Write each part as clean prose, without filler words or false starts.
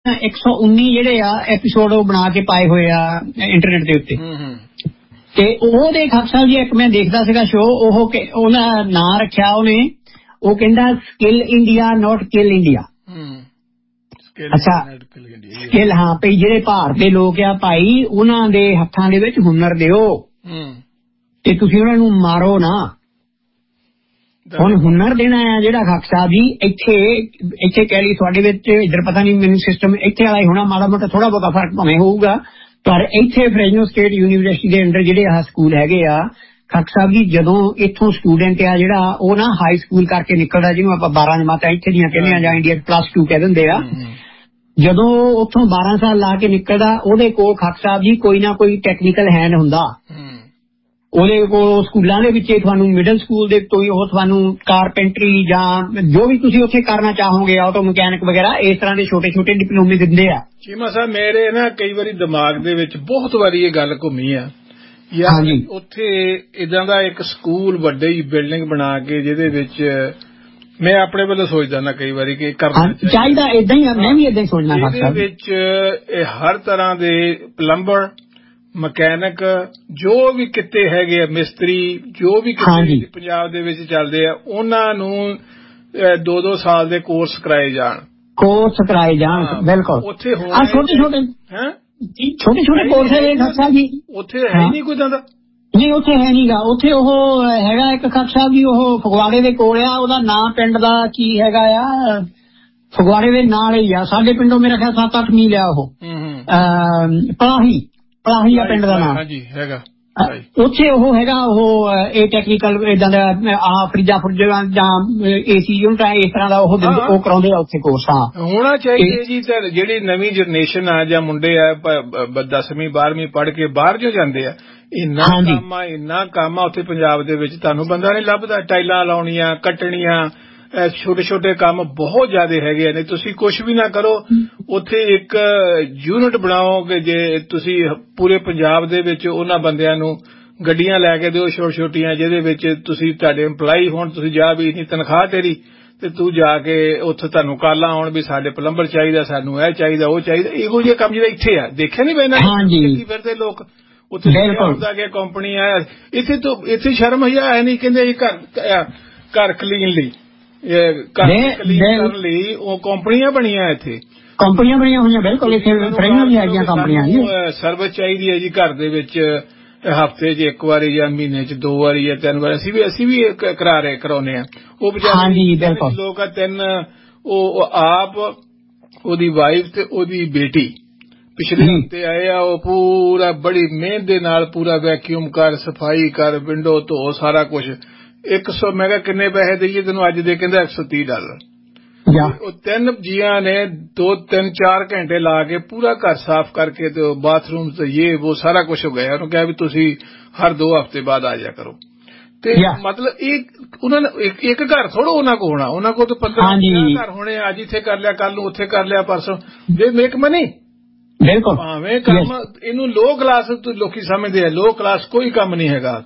119 ਜਿਹੜੇ ਆ ਐਪੀਸੋਡ ਉਹ ਬਣਾ ਕੇ ਪਾਏ ਹੋਏ ਆ ਇੰਟਰਨੈਟ ਦੇ ਉੱਤੇ। ਤੇ ਉਹਦੇ ਖਾਲਸਾ ਸਾਹਿਬ ਜੀ ਇੱਕ ਮੈਂ ਦੇਖਦਾ ਸੀਗਾ ਸ਼ੋਅ, ਉਹਦਾ ਨਾਂ ਰੱਖਿਆ ਉਹਨੇ, ਉਹ ਕਹਿੰਦਾ ਸਕਿੱਲ ਇੰਡੀਆ ਨੋਟ ਕਿਲ ਇੰਡੀਆ। ਅੱਛਾ ਸਕਿੱਲ, ਹਾਂ ਭਈ ਜਿਹੜੇ ਭਾਰਤ ਦੇ ਲੋਕ ਆ ਭਾਈ ਉਹਨਾਂ ਦੇ ਹੱਥਾਂ ਦੇ ਵਿੱਚ ਹੁਨਰ ਦਿਓ ਤੇ ਤੁਸੀਂ ਉਹਨਾਂ ਨੂੰ ਮਾਰੋ ਨਾ। ਹੁਣ ਹੁਨਰ ਦੇਣਾ ਆ ਜਿਹੜਾ ਖਾਲਸਾ ਸਾਹਿਬ ਜੀ ਇੱਥੇ ਕਹਿ ਲਈ ਤੁਹਾਡੇ ਵਿੱਚ ਇੱਧਰ ਪਤਾ ਨਹੀਂ ਮੈਨੂੰ ਸਿਸਟਮ ਇੱਥੇ ਵਾਲਾ ਹੀ ਹੋਣਾ, ਮਾੜਾ ਮੋਟਾ ਥੋੜਾ ਬਹੁਤਾ ਫਰਕ ਭਾਵੇਂ ਹੋਊਗਾ, ਪਰ ਇੱਥੇ ਫਰੈਜ਼ਨੋ ਸਟੇਟ ਯੂਨੀਵਰਸਿਟੀ ਦੇ ਅੰਡਰ ਜਿਹੜੇ ਆਹ ਸਕੂਲ ਹੈਗੇ ਆ ਖਾਲਸਾ ਸਾਹਿਬ ਜੀ, ਜਦੋਂ ਇੱਥੋਂ ਸਟੂਡੈਂਟ ਆ ਜਿਹੜਾ ਉਹ ਨਾ ਹਾਈ ਸਕੂਲ ਕਰਕੇ ਨਿਕਲਦਾ, ਜਿਹਨੂੰ ਆਪਾਂ 12 ਜਮਾਤਾਂ ਇੱਥੇ ਦੀਆਂ ਕਹਿੰਦੇ ਆ ਜਾਂ ਇੰਡੀਆ +2 ਕਹਿ ਦਿੰਦੇ ਆ, ਜਦੋਂ ਉੱਥੋਂ 12 ਸਾਲ ਲਾ ਕੇ ਨਿਕਲਦਾ ਉਹਦੇ ਕੋਲ ਖਾਲਸਾ ਸਾਹਿਬ ਜੀ ਕੋਈ ਨਾ ਕੋਈ ਟੈਕਨੀਕਲ ਹੈਂਡ ਹੁੰਦਾ। ਉਹਦੇ ਕੋਲ ਸਕੂਲਾਂ ਦੇ ਵਿੱਚ ਤੁਹਾਨੂੰ ਮਿਡਲ ਸਕੂਲ ਦੇ ਕੋਈ ਉਹ ਤੁਹਾਨੂੰ ਕਾਰਪੈਂਟਰੀ ਜਾਂ ਜੋ ਵੀ ਤੁਸੀਂ ਉੱਥੇ ਕਰਨਾ ਚਾਹੋਗੇ, ਆਟੋ ਮਕੈਨਿਕ ਵਗੈਰਾ, ਇਸ ਤਰ੍ਹਾਂ ਦੇ ਛੋਟੇ ਛੋਟੇ ਡਿਪਲੋਮੇ ਦਿੰਦੇ ਆ। ਚੀਮਾ ਸਾਹਿਬ ਮੇਰੇ ਨਾ ਕਈ ਵਾਰੀ ਦਿਮਾਗ ਦੇ ਵਿੱਚ ਬਹੁਤ ਵਾਰੀ ਇਹ ਗੱਲ ਘੁੰਮੀ ਆ ਯਾਰ, ਉੱਥੇ ਏਦਾਂ ਦਾ ਇੱਕ ਸਕੂਲ ਵੱਡੀ ਬਿਲਡਿੰਗ ਬਣਾ ਕੇ ਜਿਹਦੇ ਵਿੱਚ ਮੈਂ ਆਪਣੇ ਵੱਲੋਂ ਸੋਚਦਾ ਨਾ ਕਈ ਵਾਰੀ ਕਿ ਕਰਨਾ ਚਾਹੀਦਾ, ਏਦਾਂ ਹੀ ਮੈਂ ਵੀ ਏਦਾਂ ਹੀ ਸੋਚਦਾ। ਇਹਦੇ ਵਿੱਚ ਹਰ ਤਰ੍ਹਾਂ ਦੇ ਪਲੰਬਰ, ਮਕੈਨਿਕ, ਜੋ ਵੀ ਕਿੱਤੇ ਹੈਗੇ ਆ, ਮਿਸਤਰੀ, ਜੋ ਵੀ ਕਿੱਤੇ ਪੰਜਾਬ ਦੇ ਵਿੱਚ ਚੱਲਦੇ ਆ, ਉਹਨਾਂ ਨੂੰ 2-2 ਸਾਲ ਦੇ ਕੋਰਸ ਕਰਾਏ ਜਾਣ। ਬਿਲਕੁਲ ਉੱਥੇ ਛੋਟੇ ਛੋਟੇ ਕੋਰਸ ਹੈ ਖਾਲਸਾ ਜੀ, ਉੱਥੇ ਹੈ ਨਹੀਂ ਕੋਈ ਦਾ ਨਹੀਂ, ਉੱਥੇ ਹੈ ਨੀਗਾ। ਉੱਥੇ ਉਹ ਹੈਗਾ ਇੱਕ ਖਾਲਸਾ ਜੀ, ਉਹ ਫਗਵਾੜੇ ਦੇ ਕੋਲ ਆ, ਉਹਦਾ ਨਾਂ ਪਿੰਡ ਦਾ ਕੀ ਹੈਗਾ ਆ, ਫਗਵਾੜੇ ਦੇ ਨਾਲ ਹੀ ਆ, ਸਾਡੇ ਪਿੰਡੋਂ ਮੇਰਾ ਖਿਆਲ 7-8 ਮੀਲ ਆ ਉਹ, ਪਲਾਹੀ ਆ ਪਿੰਡ ਦਾ ਨਾਮ। ਹਾਂਜੀ ਹੈਗਾ ਉੱਥੇ ਉਹ ਹੈਗਾ, ਉਹ ਇਹ ਟੈਕਨੀਕਲ ਏਦਾਂ ਦਾ ਫਰਿੱਜਾਂ ਫੁਰਜਾਂ ਜਾਂ AC ਯੂਨਿਟ ਇਸ ਤਰ੍ਹਾਂ ਦਾ ਉਹ ਕਰਾਉਂਦੇ ਆ ਉੱਥੇ ਕੋਰਸ। ਹੋਣਾ ਚਾਹੀਦਾ ਜੀ। ਜਿਹੜੀ ਨਵੀਂ ਜਨਰੇਸ਼ਨ ਆ ਜਾਂ ਮੁੰਡੇ ਆ 10ਵੀਂ 12ਵੀਂ ਪੜ੍ਹ ਕੇ ਬਾਹਰ ਜੋ ਜਾਂਦੇ ਆ, ਇੰਨਾ ਕੰਮ ਆ ਉੱਥੇ ਪੰਜਾਬ ਦੇ ਵਿੱਚ ਤੁਹਾਨੂੰ ਬੰਦਾ ਨਹੀਂ ਲੱਭਦਾ। ਟਾਈਲਾਂ ਲਾਉਣੀਆਂ, ਕੱਟਣੀਆਂ, ਛੋਟੇ ਛੋਟੇ ਕੰਮ ਬਹੁਤ ਜ਼ਿਆਦਾ ਹੈਗੇ ਨੇ। ਤੁਸੀਂ ਕੁਛ ਵੀ ਨਾ ਕਰੋ, ਉੱਥੇ ਇੱਕ ਯੂਨਿਟ ਬਣਾਓਗੇ ਜੇ ਤੁਸੀਂ ਪੂਰੇ ਪੰਜਾਬ ਦੇ ਵਿੱਚ ਉਹਨਾਂ ਬੰਦਿਆਂ ਨੂੰ ਗੱਡੀਆਂ ਲੈ ਕੇ ਦਿਓ ਛੋਟੀਆਂ ਛੋਟੀਆਂ, ਜਿਹਦੇ ਵਿੱਚ ਤੁਸੀਂ ਤੁਹਾਡੇ EMPLOYEE ਹੋਣ, ਤੁਸੀਂ ਜਾ ਵੀ ਇੰਨੀ ਤਨਖਾਹ ਤੇਰੀ ਤੇ ਤੂੰ ਜਾ ਕੇ ਉੱਥੇ ਤੁਹਾਨੂੰ ਕਾਲਾਂ ਆਉਣ ਵੀ ਸਾਡੇ ਪਲੰਬਰ ਚਾਹੀਦਾ, ਸਾਨੂੰ ਇਹ ਚਾਹੀਦਾ, ਉਹ ਚਾਹੀਦਾ। ਇਹੋ ਜਿਹੇ ਕੰਮ ਜਿਹੜਾ ਇੱਥੇ ਆ ਦੇਖਿਆ ਨੀ ਪੈਂਦਾ ਫਿਰਦੇ ਲੋਕ ਉੱਥੇ ਹੁੰਦਾ ਕਿ ਕੰਪਨੀ ਆ ਇੱਥੇ ਸ਼ਰਮ ਹਜਾ ਹੈ ਨਹੀਂ, ਕਹਿੰਦੇ ਘਰ ਕਲੀਨ ਲਈ ਕਰਨ ਲਈ ਉਹ ਕੰਪਨੀਆਂ ਬਣੀਆਂ, ਇੱਥੇ ਕੰਪਨੀਆਂ ਬਣੀਆਂ ਹੋਈਆਂ। ਬਿਲਕੁਲ ਸਰਵਿਸ ਚਾਹੀਦੀ ਹੈ ਜੀ ਘਰ ਦੇ ਵਿੱਚ, ਹਫ਼ਤੇ 'ਚ 1 ਵਾਰੀ ਜਾਂ ਮਹੀਨੇ 'ਚ 2 ਵਾਰੀ ਜਾਂ 3 ਵਾਰੀ। ਅਸੀਂ ਵੀ ਕਰਾਉਨੇ ਆ। ਉਹ ਵਿਚਾਰੇ ਲੋਕ ਆ 3, ਉਹ ਆਪ, ਉਹਦੀ ਵਾਈਫ ਤੇ ਉਹਦੀ ਬੇਟੀ ਪਿਛਲੇ ਹਫ਼ਤੇ ਆਏ ਆ। ਉਹ ਪੂਰਾ ਬੜੀ ਮਿਹਨਤ ਦੇ ਨਾਲ ਪੂਰਾ ਵੈਕਿਊਮ ਕਰ, ਸਫਾਈ ਕਰ, ਵਿੰਡੋ ਧੋ, ਸਾਰਾ ਕੁਛ। 100 ਮੈਂ ਕਿਹਾ ਕਿੰਨੇ ਪੈਸੇ ਦੇਈਏ ਤੈਨੂੰ ਅੱਜ ਦੇ? ਕਹਿੰਦਾ $130। ਉਹ 3 ਜੀਆਂ ਨੇ 2-3-4 ਘੰਟੇ ਲਾ ਕੇ ਪੂਰਾ ਘਰ ਸਾਫ਼ ਕਰਕੇ ਤੇ ਬਾਥਰੂਮ ਤੇ ਉਹ ਸਾਰਾ ਕੁਛ ਹੋ ਗਿਆ। ਉਹਨੂੰ ਕਿਹਾ ਵੀ ਤੁਸੀਂ ਹਰ 2 ਹਫ਼ਤੇ ਬਾਅਦ ਆ ਜਾਇਆ ਕਰੋ। ਤੇ ਮਤਲਬ ਇਹ ਉਹਨਾਂ ਨੇ ਇੱਕ ਘਰ ਥੋੜ੍ਹਾ ਉਹਨਾਂ ਕੋਲ ਹੋਣਾ, ਉਹਨਾਂ ਕੋਲ ਤਾਂ 15 ਘਰ ਹੋਣੇ। ਅੱਜ ਇੱਥੇ ਕਰ ਲਿਆ, ਕੱਲ ਨੂੰ ਉੱਥੇ ਕਰ ਲਿਆ, ਪਰਸੋਂ। ਦੇ ਮੇਕ ਮਨੀ। ਬਿਲਕੁਲ ਭਾਵੇਂ ਕੰਮ ਇਹਨੂੰ ਲੋ ਕਲਾਸ ਲੋਕੀ ਸਮਝਦੇ ਆ, ਲੋ ਕਲਾਸ ਕੋਈ ਕੰਮ ਨਹੀਂ ਹੈਗਾ।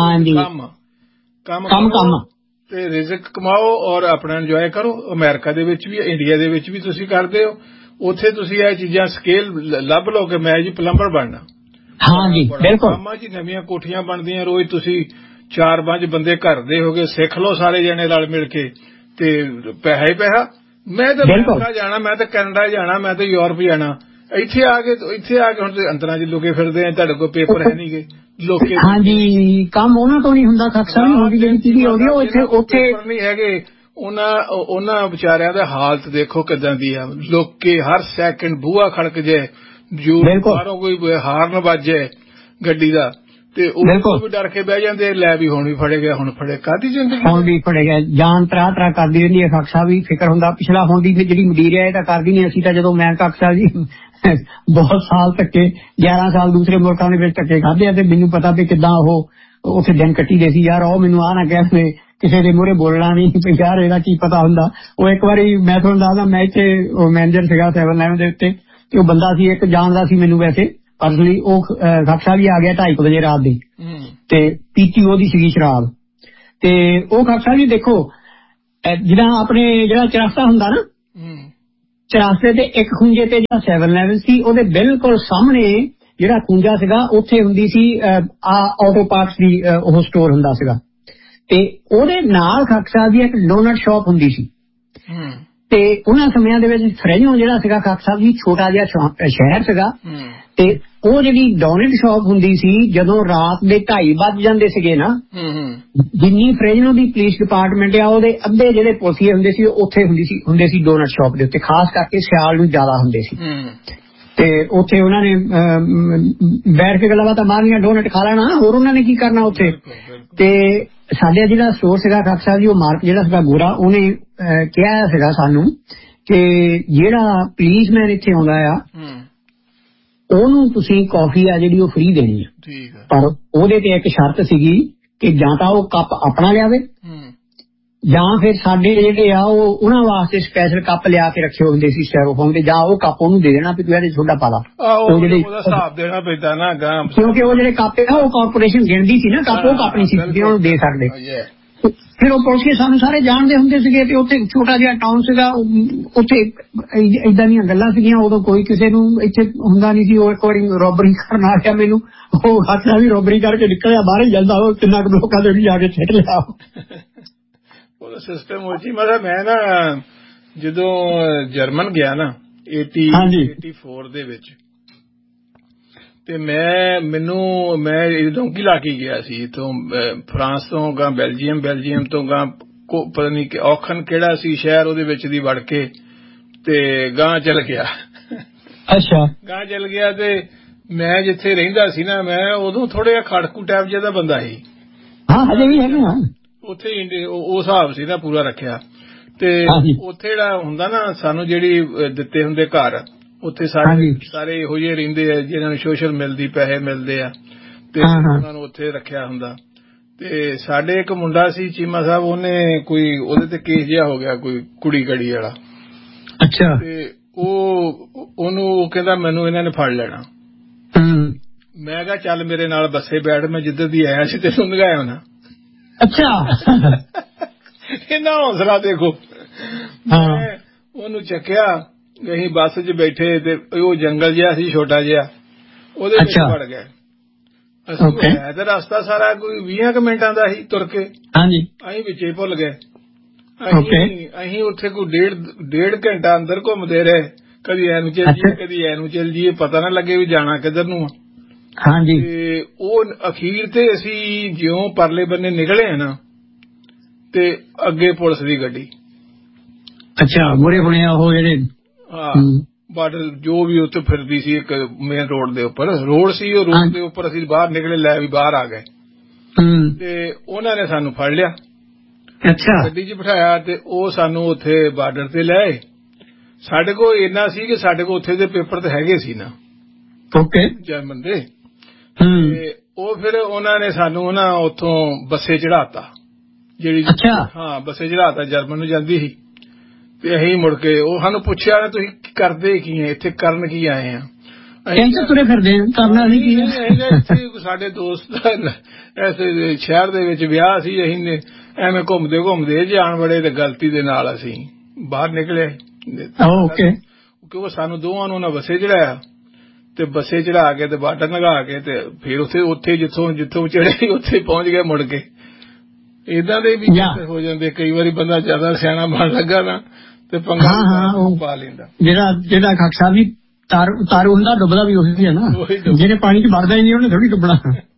ਕੰਮ ਤੇ ਰਿਜ਼ਕ ਕਮਾਓ ਔਰ ਆਪਣਾ ਇੰਜੋਏ ਕਰੋ। ਅਮਰੀਕਾ ਦੇ ਵਿੱਚ ਵੀ, ਇੰਡੀਆ ਦੇ ਵਿੱਚ ਵੀ ਤੁਸੀਂ ਕਰਦੇ ਹੋ। ਉੱਥੇ ਤੁਸੀਂ ਇਹ ਚੀਜ਼ਾਂ ਸਕੇਲ ਲੱਭ ਲਓ ਕਿ ਮੈਂ ਜੀ ਪਲੰਬਰ ਬਣਨਾ। ਹਾਂਜੀ ਬਿਲਕੁਲ। ਕੰਮਾਂ ਜੀ ਨਵੀਆਂ ਕੋਠੀਆਂ ਬਣਦੀਆਂ ਰੋਜ਼। ਤੁਸੀਂ 4-5 ਬੰਦੇ ਘਰ ਦੇ ਹੋ ਗਏ, ਸਿੱਖ ਲਓ ਸਾਰੇ ਜਣੇ ਰਲ ਮਿਲ ਕੇ ਤੇ ਪੈਸਾ ਹੀ ਪੈਸਾ। ਮੈਂ ਤਾਂ ਅਮਰੀਕਾ ਜਾਣਾ, ਮੈਂ ਤਾਂ ਕੈਨੇਡਾ ਜਾਣਾ, ਮੈਂ ਤਾਂ ਯੂਰਪ ਜਾਣਾ। ਇੱਥੇ ਆ ਕੇ ਹੁਣ ਤੇ ਅੰਤਰਾਂ ਚ ਲੁਕੇ ਫਿਰਦੇ ਆ। ਤੁਹਾਡੇ ਕੋਲ ਪੇਪਰ ਹੈ ਨੀ ਗੇ ਲੋਕੇ। ਹਾਂਜੀ ਕੰਮ ਉਹਨਾਂ ਤੋਂ ਨਹੀਂ ਹੁੰਦਾ। ਖਕਸਾ ਵੀ ਹੁੰਦੀ ਜਿਹੜੀ ਚੀਜ਼ ਆਉਂਦੀ ਉਹ ਉੱਥੇ ਨਹੀਂ ਹੈਗੇ। ਉਹਨਾਂ ਵਿਚਾਰਿਆਂ ਦਾ ਹਾਲਤ ਦੇਖੋ ਕਿੱਦਾਂ ਦੀ ਆ। ਲੋਕੇ ਹਰ ਸੈਕਿੰਡ ਬੂਹਾ ਖੜਕ ਜੇ, ਜੋ ਬਾਹਰੋਂ ਕੋਈ ਹਾਰਨ ਵੱਜੇ ਗੱਡੀ ਦਾ ਤੇ ਉਹ ਵੀ ਡਰ ਕੇ ਬਹਿ ਜਾਂਦੇ। ਲੈ ਵੀ ਹੁਣ ਵੀ ਫੜੇ ਗਿਆ, ਹੁਣ ਫੜੇ ਕਾਹਦੀ ਜ਼ਿੰਦਗੀ, ਹੁਣ ਵੀ ਫੜੇ ਗਿਆ। ਜਾਨ ਤਰਾ ਕਰਦੀ ਰਹਿੰਦੀ ਹੈ। ਖਕਸਾ ਵੀ ਫਿਕਰ ਹੁੰਦਾ ਪਿਛਲਾ ਹੁਣ ਦੀ ਜਿਹੜੀ ਮੰਡੀਰ ਹੈ ਇਹ ਤਾਂ ਕਰਦੀ ਨਹੀਂ। ਅਸੀਂ ਤਾਂ ਜਦੋਂ ਮੈਂ ਖਕਸਾ ਜੀ ਬਹੁਤ ਸਾਲ ਧੱਕੇ, 11 ਸਾਲ ਦੂਸਰੇ ਮੁਲਕਾਂ ਦੇ ਵਿੱਚ ਧੱਕੇ ਖਾਧੇ ਆ ਤੇ ਮੈਨੂੰ ਪਤਾ ਵੀ ਕਿੱਦਾਂ ਉਹ ਉੱਥੇ ਦਿਨ ਕੱਟੀ ਦੇ ਸੀ। ਯਾਰ ਉਹ ਮੈਨੂੰ ਆਹ ਨਾ ਕਹਿ ਕਿਸੇ ਦੇ ਮੂਹਰੇ ਬੋਲਣਾ ਨਹੀਂ ਯਾਰ, ਇਹਦਾ ਕੀ ਪਤਾ ਹੁੰਦਾ। ਉਹ ਇੱਕ ਵਾਰੀ ਮੈਂ ਤੁਹਾਨੂੰ ਦੱਸਦਾ, ਮੈਂ ਇੱਥੇ ਮੈਨੇਜਰ ਸੀਗਾ 7-11 ਦੇ ਉੱਤੇ ਤੇ ਉਹ ਬੰਦਾ ਸੀ ਇੱਕ ਜਾਣਦਾ ਸੀ ਮੈਨੂੰ ਵੈਸੇ ਪਰਸਨਲੀ। ਉਹ ਖਕਸਾ ਵੀ ਆ ਗਿਆ 2:30 ਵਜੇ ਰਾਤ ਦੀ ਤੇ ਪੀਤੀ ਉਹਦੀ ਸੀਗੀ ਸ਼ਰਾਬ। ਤੇ ਉਹ ਖਕਸਾ ਜੀ ਦੇਖੋ ਜਿਹੜਾ ਆਪਣੇ ਜਿਹੜਾ ਚਰਸਤਾ ਹੁੰਦਾ ਨਾ, ਚਰਾਸਤੇ ਦੇ ਇੱਕ ਖੁੰਝੇ ਤੇ ਜਿਹੜਾ 7-Eleven ਸੀ ਉਹਦੇ ਬਿਲਕੁਲ ਸਾਹਮਣੇ ਜਿਹੜਾ ਖੁੰਝਾ ਸੀਗਾ ਉੱਥੇ ਹੁੰਦੀ ਸੀ ਆਟੋ ਪਾਰਟਸ ਦੀ ਉਹ ਸਟੋਰ ਹੁੰਦਾ ਸੀਗਾ ਤੇ ਉਹਦੇ ਨਾਲ ਖਾਕ ਸਾਹਿਬ ਦੀ ਇੱਕ ਡੋਨਟ ਸ਼ਾਪ ਹੁੰਦੀ ਸੀ ਤੇ ਉਹਨਾਂ ਸਮਿਆਂ ਦੇ ਵਿੱਚ ਫਰੈਂਜੋ ਜਿਹੜਾ ਸੀਗਾ ਖਾਕ ਸਾਹਿਬ ਜੀ ਛੋਟਾ ਜਿਹਾ ਸ਼ਹਿਰ ਸੀਗਾ ਤੇ ਉਹ ਜਿਹੜੀ ਡੋਨਟ ਸ਼ਾਪ ਹੁੰਦੀ ਸੀ ਜਦੋਂ ਰਾਤ ਦੇ 2:30 ਵੱਜ ਜਾਂਦੇ ਸੀਗੇ ਨਾ ਜਿੰਨੀ ਫਰੈਂਜੋ ਦੀ ਪੁਲਿਸ ਡਿਪਾਰਟਮੈਂਟ ਆ ਉਹਦੇ ਅੱਧੇ ਜਿਹੜੇ ਪੁਲਿਸੀਏ ਹੁੰਦੇ ਸੀ ਉੱਥੇ ਹੁੰਦੇ ਸੀ ਡੋਨਟ ਸ਼ਾਪ ਦੇ ਉੱਤੇ ਖਾਸ ਕਰਕੇ ਸਿਆਲ ਨੂੰ ਜ਼ਿਆਦਾ ਹੁੰਦੇ ਸੀ ਤੇ ਉੱਥੇ ਉਹਨਾਂ ਨੇ ਬੈਠ ਕੇ ਗੱਲਾਂ ਬਾਤਾਂ ਮਾਰਨੀਆਂ ਡੋਨਟ ਖਾ ਲੈਣਾ ਹੋਰ ਉਹਨਾਂ ਨੇ ਕੀ ਕਰਨਾ ਉੱਥੇ ਤੇ ਸਾਡੇ ਜਿਹੜਾ ਸਟੋਰ ਸੀਗਾ ਖਾਕ ਸਾਹਿਬ ਜੀ ਉਹ ਮਾਲਕ ਜਿਹੜਾ ਸੀਗਾ ਗੋਰਾ ਉਹਨੇ ਕਿਹਾ ਸੀਗਾ ਸਾਨੂੰ ਕਿ ਜਿਹੜਾ ਪੁਲਿਸਮੈਨ ਇੱਥੇ ਆਉਂਦਾ ਆ ਉਹਨੂੰ ਤੁਸੀਂ ਕਾਫੀ ਆ ਜਿਹੜੀ ਉਹ ਫ੍ਰੀ ਦੇਣੀ ਆ ਪਰ ਉਹਦੇ ਤੇ ਇੱਕ ਸ਼ਰਤ ਸੀਗੀ ਕਿ ਜਾਂ ਤਾਂ ਉਹ ਕੱਪ ਆਪਣਾ ਲਿਆਵੇ ਜਾਂ ਫਿਰ ਸਾਡੇ ਜਿਹੜੇ ਆ ਉਹ ਉਹਨਾਂ ਵਾਸਤੇ ਸਪੈਸ਼ਲ ਕੱਪ ਲਿਆ ਕੇ ਰੱਖੇ ਹੁੰਦੇ ਸੀ ਸਟੈਰੋਫੋਮ ਤੇ ਜਾਂ ਉਹ ਕੱਪ ਉਹਨੂੰ ਦੇ ਦੇਣਾ ਵੀ ਤੂੰ ਇਹਦੇ ਛੋਟਾ ਪਾ ਲਾ ਉਹ ਜਿਹੜੇ ਹਿਸਾਬ ਦੇਣਾ ਪੈਂਦਾ ਨਾ ਕਿਉਂਕਿ ਉਹ ਜਿਹੜੇ ਕੱਪ ਆ ਉਹ ਕਾਰਪੋਰੇਸ਼ਨ ਗਿਣਦੀ ਸੀ ਨਾ ਕੱਪ ਉਹ ਕੱਪ ਨਹੀਂ ਸੀ ਉਹਨੂੰ ਦੇ ਸਕਦੇ ਫਿਰ ਉਹ ਪੁਲਿਸ ਕੇ ਸਾਨੂੰ ਸਾਰੇ ਜਾਣਦੇ ਹੁੰਦੇ ਸੀਗੇ ਤੇ ਉੱਥੇ ਛੋਟਾ ਜਿਹਾ ਟਾਊਨ ਸੀਗਾ ਉੱਥੇ ਏਦਾਂ ਦੀਆਂ ਗੱਲਾਂ ਸੀਗੀਆਂ ਉਦੋਂ ਕੋਈ ਕਿਸੇ ਨੂੰ ਇੱਥੇ ਹੁੰਦਾ ਨਹੀਂ ਸੀ ਉਹ ਇੱਕ ਵਾਰੀ ਰੋਬਰੀ ਕਰਨ ਆ ਗਿਆ ਮੈਨੂੰ ਉਹ ਹੱਥਾਂ ਵੀ ਰੋਬਰੀ ਕਰਕੇ ਨਿਕਲਿਆ ਬਾਹਰ ਹੀ ਜਾਂਦਾ ਉਹ ਕਿੰਨਾ ਕੁ ਲੋਕਾਂ ਦੇ ਜਾ ਕੇ ਛੱਡ ਲਿਆ ਉਹਦਾ ਸਿਸਟਮ ਹੋ ਜੀ ਮਤਲਬ ਮੈਂ ਨਾ ਜਦੋਂ ਜਰਮਨ ਗਿਆ ਨਾ 84 ਦੇ ਵਿੱਚ ਤੇ ਮੈਂ ਡੋਂਕੀ ਲਾ ਕੇ ਗਿਆ ਸੀ ਇੱਥੋਂ ਫਰਾਂਸ ਤੋਂ ਗਾਂ ਬੈਲਜੀਅਮ ਤੋਂ ਗਾਂ ਪਤਾ ਨਹੀਂ ਔਖਨ ਕਿਹੜਾ ਸੀ ਸ਼ਹਿਰ ਉਹਦੇ ਵਿੱਚ ਦੀ ਵੜ ਕੇ ਤੇ ਗਾਂ ਚਲ ਗਿਆ ਅੱਛਾ ਗਾਂ ਚਲ ਗਿਆ ਤੇ ਮੈਂ ਜਿੱਥੇ ਰਹਿੰਦਾ ਸੀ ਨਾ ਮੈਂ ਉਦੋਂ ਥੋੜਾ ਜਿਹਾ ਖੜਕੂ ਟਾਈਪ ਜਿਹਾ ਦਾ ਬੰਦਾ ਸੀ ਉੱਥੇ ਉਹ ਹਿਸਾਬ ਸੀ ਨਾ ਪੂਰਾ ਰੱਖਿਆ ਤੇ ਉੱਥੇ ਜਿਹੜਾ ਹੁੰਦਾ ਨਾ ਸਾਨੂੰ ਜਿਹੜੀ ਦਿੱਤੇ ਹੁੰਦੇ ਘਰ ਉੱਥੇ ਸਾਰੇ ਇਹੋ ਜਿਹੇ ਰਹਿੰਦੇ ਆ ਜਿਹਨਾਂ ਨੂੰ ਸੋਸ਼ਲ ਮਿਲਦੀ ਪੈਸੇ ਮਿਲਦੇ ਆ ਤੇ ਉਹਨਾਂ ਨੂੰ ਉੱਥੇ ਰੱਖਿਆ ਹੁੰਦਾ ਤੇ ਸਾਡੇ ਇੱਕ ਮੁੰਡਾ ਸੀ ਚੀਮਾ ਸਾਹਿਬ ਉਹਦੇ ਤੇ ਕੇਸ ਜਿਹਾ ਹੋ ਗਿਆ ਕੋਈ ਕੁੜੀ ਕੜੀ ਵਾਲਾ ਅੱਛਾ ਤੇ ਉਹਨੂੰ ਕਹਿੰਦਾ ਮੈਨੂੰ ਇਹਨਾਂ ਨੇ ਫੜ ਲੈਣਾ ਮੈਂ ਕਿਹਾ ਚੱਲ ਮੇਰੇ ਨਾਲ ਬੱਸੇ ਬੈਠ ਮੈਂ ਜਿੱਧਰ ਦੀ ਆਇਆ ਸੀ ਤੈਨੂੰ ਲੰਘਾਇਆ ਹੋਣਾ ਅੱਛਾ ਇਹਨਾਂ ਹੌਸਲਾ ਦੇਖੋ ਉਹਨੂੰ ਚੱਕਿਆ ਅਸੀਂ ਬੱਸ 'ਚ ਬੈਠੇ ਤੇ ਉਹ ਜੰਗਲ ਜਿਹਾ ਸੀ ਛੋਟਾ ਜਿਹਾ ਉਹਦੇ ਵਿੱਚ ਵੜ ਗਏ ਅਸੀਂ ਹੈ ਤੇ ਰਸਤਾ ਸਾਰਾ ਕੋਈ 20 ਮਿੰਟਾਂ ਦਾ ਸੀ ਤੁਰ ਕੇ ਅਸੀਂ ਵਿੱਚੇ ਭੁੱਲ ਗਏ ਅਸੀਂ ਉੱਥੇ ਕੋਈ ਡੇਢ ਘੰਟਾ ਅੰਦਰ ਘੁੰਮਦੇ ਰਹੇ ਕਦੀ ਐਨੂੰ ਚੱਲ ਜੀਏ ਕਦੀ ਐਨੂੰ ਚੱਲ ਜੀਏ ਪਤਾ ਨਾ ਲੱਗੇ ਵੀ ਜਾਣਾ ਕਿੱਧਰ ਨੂੰ ਤੇ ਉਹ ਅਖੀਰ ਤੇ ਅਸੀਂ ਜਿਉਂ ਪਰਲੇ ਬੰਨੇ ਨਿਕਲੇ ਆ ਨਾ ਤੇ ਅੱਗੇ ਪੁਲਿਸ ਦੀ ਗੱਡੀ ਅੱਛਾ ਮੂਹਰੇ ਬਣਿਆ ਉਹ ਜਿਹੜੇ ਬਾਰਡਰ ਜੋ ਵੀ ਉੱਥੇ ਫਿਰਦੀ ਸੀ ਇੱਕ ਮੇਨ ਰੋਡ ਦੇ ਉੱਪਰ ਰੋਡ ਸੀ ਉਹ ਰੋਡ ਦੇ ਉੱਪਰ ਅਸੀਂ ਬਾਹਰ ਨਿਕਲੇ ਲੈ ਵੀ ਬਾਹਰ ਆ ਗਏ ਤੇ ਉਹਨਾਂ ਨੇ ਸਾਨੂੰ ਫੜ ਲਿਆ ਅੱਛਾ ਗੱਡੀ 'ਚ ਬਿਠਾਇਆ ਤੇ ਉਹ ਸਾਨੂੰ ਉੱਥੇ ਬਾਰਡਰ ਤੇ ਲੈ ਆਏ ਸਾਡੇ ਕੋਲ ਇੰਨਾ ਸੀ ਕਿ ਸਾਡੇ ਕੋਲ ਉੱਥੇ ਦੇ ਪੇਪਰ ਤੇ ਹੈਗੇ ਸੀ ਨਾ ਜਰਮਨ ਦੇ ਤੇ ਉਹ ਫਿਰ ਉਹਨਾਂ ਨੇ ਸਾਨੂੰ ਨਾ ਉੱਥੋਂ ਬੱਸੇ ਚੜਾਤਾ ਜਿਹੜੀ ਬੱਸੇ ਚੜਾਤਾ ਜਰਮਨ ਨੂੰ ਜਾਂਦੀ ਸੀ ਤੇ ਅਸੀਂ ਮੁੜ ਕੇ ਉਹ ਸਾਨੂੰ ਪੁੱਛਿਆ ਤੁਸੀਂ ਕਰਦੇ ਕੀ ਹੈ ਇੱਥੇ ਕਰਨ ਕੀ ਆਏ ਆ ਤੁਰੇ ਫਿਰਦੇ ਕਰਨਾ ਨਹੀਂ ਕੀ ਸਾਡੇ ਦੋਸਤ ਐਸੇ ਸ਼ਹਿਰ ਦੇ ਵਿੱਚ ਵਿਆਹ ਸੀ ਅਸੀਂ ਐਵੇਂ ਘੁੰਮਦੇ ਜਾਣ ਬੜੇ ਤੇ ਗਲਤੀ ਦੇ ਨਾਲ ਅਸੀਂ ਬਾਹਰ ਨਿਕਲੇ ਕਿਉਂਕਿ ਉਹ ਸਾਨੂੰ ਦੋਵਾਂ ਨੂੰ ਉਹਨਾਂ ਬੱਸੇ ਚੜਾਇਆ ਤੇ ਬੱਸੇ ਚੜਾ ਕੇ ਤੇ ਬਾਟਾ ਲਗਾ ਕੇ ਤੇ ਫਿਰ ਉੱਥੇ ਜਿੱਥੋਂ ਚੜੇ ਉੱਥੇ ਪਹੁੰਚ ਗਏ ਮੁੜ ਕੇ ਏਦਾਂ ਦੇ ਵੀ ਹੋ ਜਾਂਦੇ ਕਈ ਵਾਰੀ ਬੰਦਾ ਜ਼ਿਆਦਾ ਸਿਆਣਾ ਬਣ ਲੱਗਾ ਨਾ ਤੇ ਪੰਗਾ ਪਾ ਲੈਂਦਾ ਜਿਹੜਾ ਖਾਕ ਸਾਹਿਬ ਜੀ ਤਾਰੂ ਹੁੰਦਾ ਡੁੱਬਦਾ ਵੀ ਉਹੀ ਹੈ ਨਾ ਜਿਹਨੇ ਪਾਣੀ 'ਚ ਵੜਦਾ ਹੀ ਨਹੀਂ ਉਹਨੇ ਥੋੜੀ ਡੁੱਬਣਾ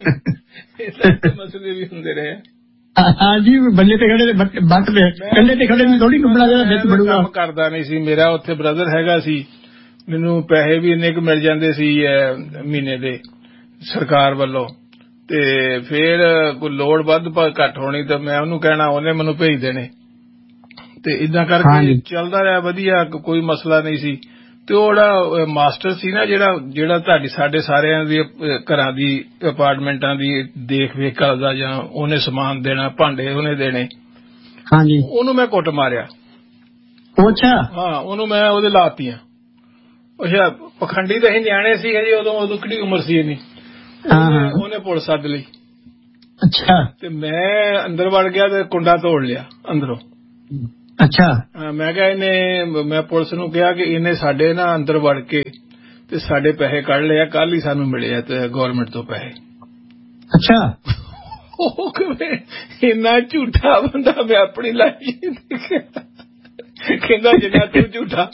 ਮਸਲੇ ਵੀ ਹੁੰਦੇ ਰਹੇ ਹਾਂਜੀ ਬੰਦੇ ਤੇ ਖੜੇ ਬੱਟ ਤੇ ਕੰਢੇ ਤੇ ਖੜੇ ਥੋੜੀ ਡੁੱਬਣਾ ਜਿਹੜਾ ਵਿੱਚ ਵੜੂਗਾ ਕੰਮ ਕਰਦਾ ਨਹੀਂ ਸੀ ਮੇਰਾ ਉੱਥੇ ਬ੍ਰਦਰ ਹੈਗਾ ਸੀ ਮੈਨੂੰ ਪੈਸੇ ਵੀ ਇੰਨੇ ਕੁ ਮਿਲ ਜਾਂਦੇ ਸੀ ਮਹੀਨੇ ਦੇ ਸਰਕਾਰ ਵੱਲੋਂ ਤੇ ਫਿਰ ਕੋਈ ਲੋੜ ਵੱਧ ਘੱਟ ਹੋਣੀ ਤਾਂ ਮੈਂ ਉਹਨੂੰ ਕਹਿਣਾ ਉਹਨੇ ਮੈਨੂੰ ਭੇਜ ਦੇਣੇ ਤੇ ਏਦਾਂ ਕਰਕੇ ਚੱਲਦਾ ਰਿਹਾ ਵਧੀਆ ਕੋਈ ਮਸਲਾ ਨਹੀਂ ਸੀ ਤੇ ਉਹ ਜਿਹੜਾ ਮਾਸਟਰ ਸੀ ਨਾ ਜਿਹੜਾ ਸਾਡੇ ਸਾਰਿਆਂ ਦੀ ਘਰਾਂ ਦੀ ਅਪਾਰਟਮੈਂਟਾਂ ਦੀ ਦੇਖ ਵੇਖ ਕਰਦਾ ਜਾਂ ਉਹਨੇ ਸਮਾਨ ਦੇਣਾ ਭਾਂਡੇ ਉਹਨੇ ਦੇਣੇ ਉਹਨੂੰ ਮੈਂ ਕੁੱਟ ਮਾਰਿਆ ਉਹਨੂੰ ਮੈਂ ਉਹਦੇ ਲਾਤੀਆਂ ਅੱਛਾ ਪਖੰਡੀ ਤਾਂ ਅਸੀਂ ਨਿਆਣੇ ਸੀ ਹਜੇ ਉਦੋਂ ਕਿਹੜੀ ਉਮਰ ਸੀ ਇੰਨੀ ਉਹਨੇ ਪੁਲਿਸ ਸੱਦ ਲਈ ਤੇ ਮੈਂ ਅੰਦਰ ਵੜ ਗਿਆ ਤੇ ਕੁੰਡਾ ਤੋੜ ਲਿਆ ਅੰਦਰੋਂ ਅੱਛਾ। ਮੈਂ ਕਿਹਾ ਮੈਂ ਪੁਲਿਸ ਨੂੰ ਕਿਹਾ ਕਿ ਇਹਨੇ ਸਾਡੇ ਨਾ ਅੰਦਰ ਵੜ ਕੇ ਤੇ ਸਾਡੇ ਪੈਸੇ ਕੱਢ ਲਿਆ, ਕੱਲ ਹੀ ਸਾਨੂੰ ਮਿਲੇ ਆ ਤੇ ਗਵਰਨਮੈਂਟ ਤੋਂ ਪੈਸੇ। ਅੱਛਾ। ਉਹ ਕਿਵੇਂ ਇੰਨਾ ਝੂਠਾ ਬੰਦਾ ਮੈਂ ਆਪਣੀ ਲਾਈਫ ਕਹਿੰਦਾ ਜਿੰਨਾ ਤੂੰ ਝੂਠਾ।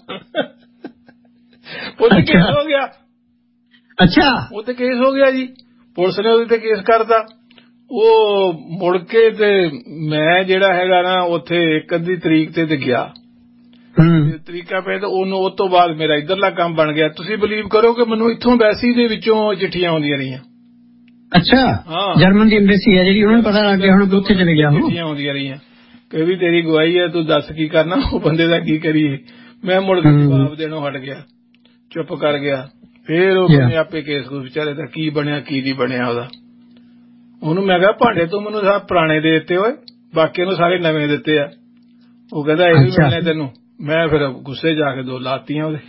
ਉਹ ਤੇ ਕੇਸ ਹੋ ਗਿਆ। ਅੱਛਾ। ਉਹ ਤੇ ਕੇਸ ਹੋ ਗਿਆ ਜੀ, ਪੁਲਿਸ ਨੇ ਉਹਦੇ ਤੇ ਕੇਸ ਕਰਤਾ। ਉਹ ਮੁੜ ਕੇ ਤੇ ਮੈਂ ਜਿਹੜਾ ਹੈਗਾ ਨਾ ਉੱਥੇ 1 ਅੱਧੀ ਤਰੀਕ ਤੇ ਗਿਆ, ਤਰੀਕਾ ਪਿਆ, ਤੇ ਉਹਨੂੰ ਉਸ ਤੋਂ ਬਾਅਦ ਮੇਰਾ ਇੱਧਰਲਾ ਕੰਮ ਬਣ ਗਿਆ। ਤੁਸੀਂ ਬਿਲੀਵ ਕਰੋ ਕਿ ਮੈਨੂੰ ਇੱਥੋਂ ਐਮਬੈਸੀ ਦੇ ਵਿੱਚੋਂ ਚਿੱਠੀਆਂ ਆਉਂਦੀਆਂ ਰਹੀਆਂ। ਅੱਛਾ। ਹਾਂ, ਜਰਮਨ ਦੀ ਐਮਬੈਸੀ ਹੈ ਜਿਹੜੀ, ਉਹਨਾਂ ਨੂੰ ਪਤਾ ਲੱਗ ਗਿਆ ਹੁਣ ਉੱਥੇ ਚਲੇ ਗਿਆ। ਚਿੱਠੀਆਂ ਆਉਂਦੀਆਂ ਰਹੀਆਂ ਕਿ ਵੀ ਤੇਰੀ ਗਵਾਹੀ ਹੈ, ਤੂੰ ਦੱਸ ਕੀ ਕਰਨਾ, ਉਹ ਬੰਦੇ ਦਾ ਕੀ ਕਰੀਏ। ਮੈਂ ਮੁੜ ਕੇ ਜਵਾਬ ਦੇਣੋਂ ਹਟ ਗਿਆ, ਚੁੱਪ ਕਰ ਗਿਆ। ਫੇਰ ਉਹ ਆਪੇ ਕੇਸ ਕੂਸ ਵਿਚਾਰੇ ਦਾ ਕੀ ਬਣਿਆ ਕੀ ਨਹੀਂ ਬਣਿਆ ਉਹਦਾ। ਉਹਨੂੰ ਮੈਂ ਕਿਹਾ ਭਾਂਡੇ ਤੂੰ ਮੈਨੂੰ ਸਭ ਪੁਰਾਣੇ ਦੇ ਦਿੱਤੇ ਓਏ, ਬਾਕੀ ਨੂੰ ਸਾਰੇ ਨਵੇਂ ਦਿੱਤੇ ਆ। ਉਹ ਕਹਿੰਦਾ ਇਹ ਵੀ ਮਿਲਣੇ ਤੈਨੂੰ। ਮੈਂ ਫਿਰ ਗੁੱਸੇ ਜਾ ਕੇ 2 ਲਾਤੀਆਂ ਉਹਦੇ।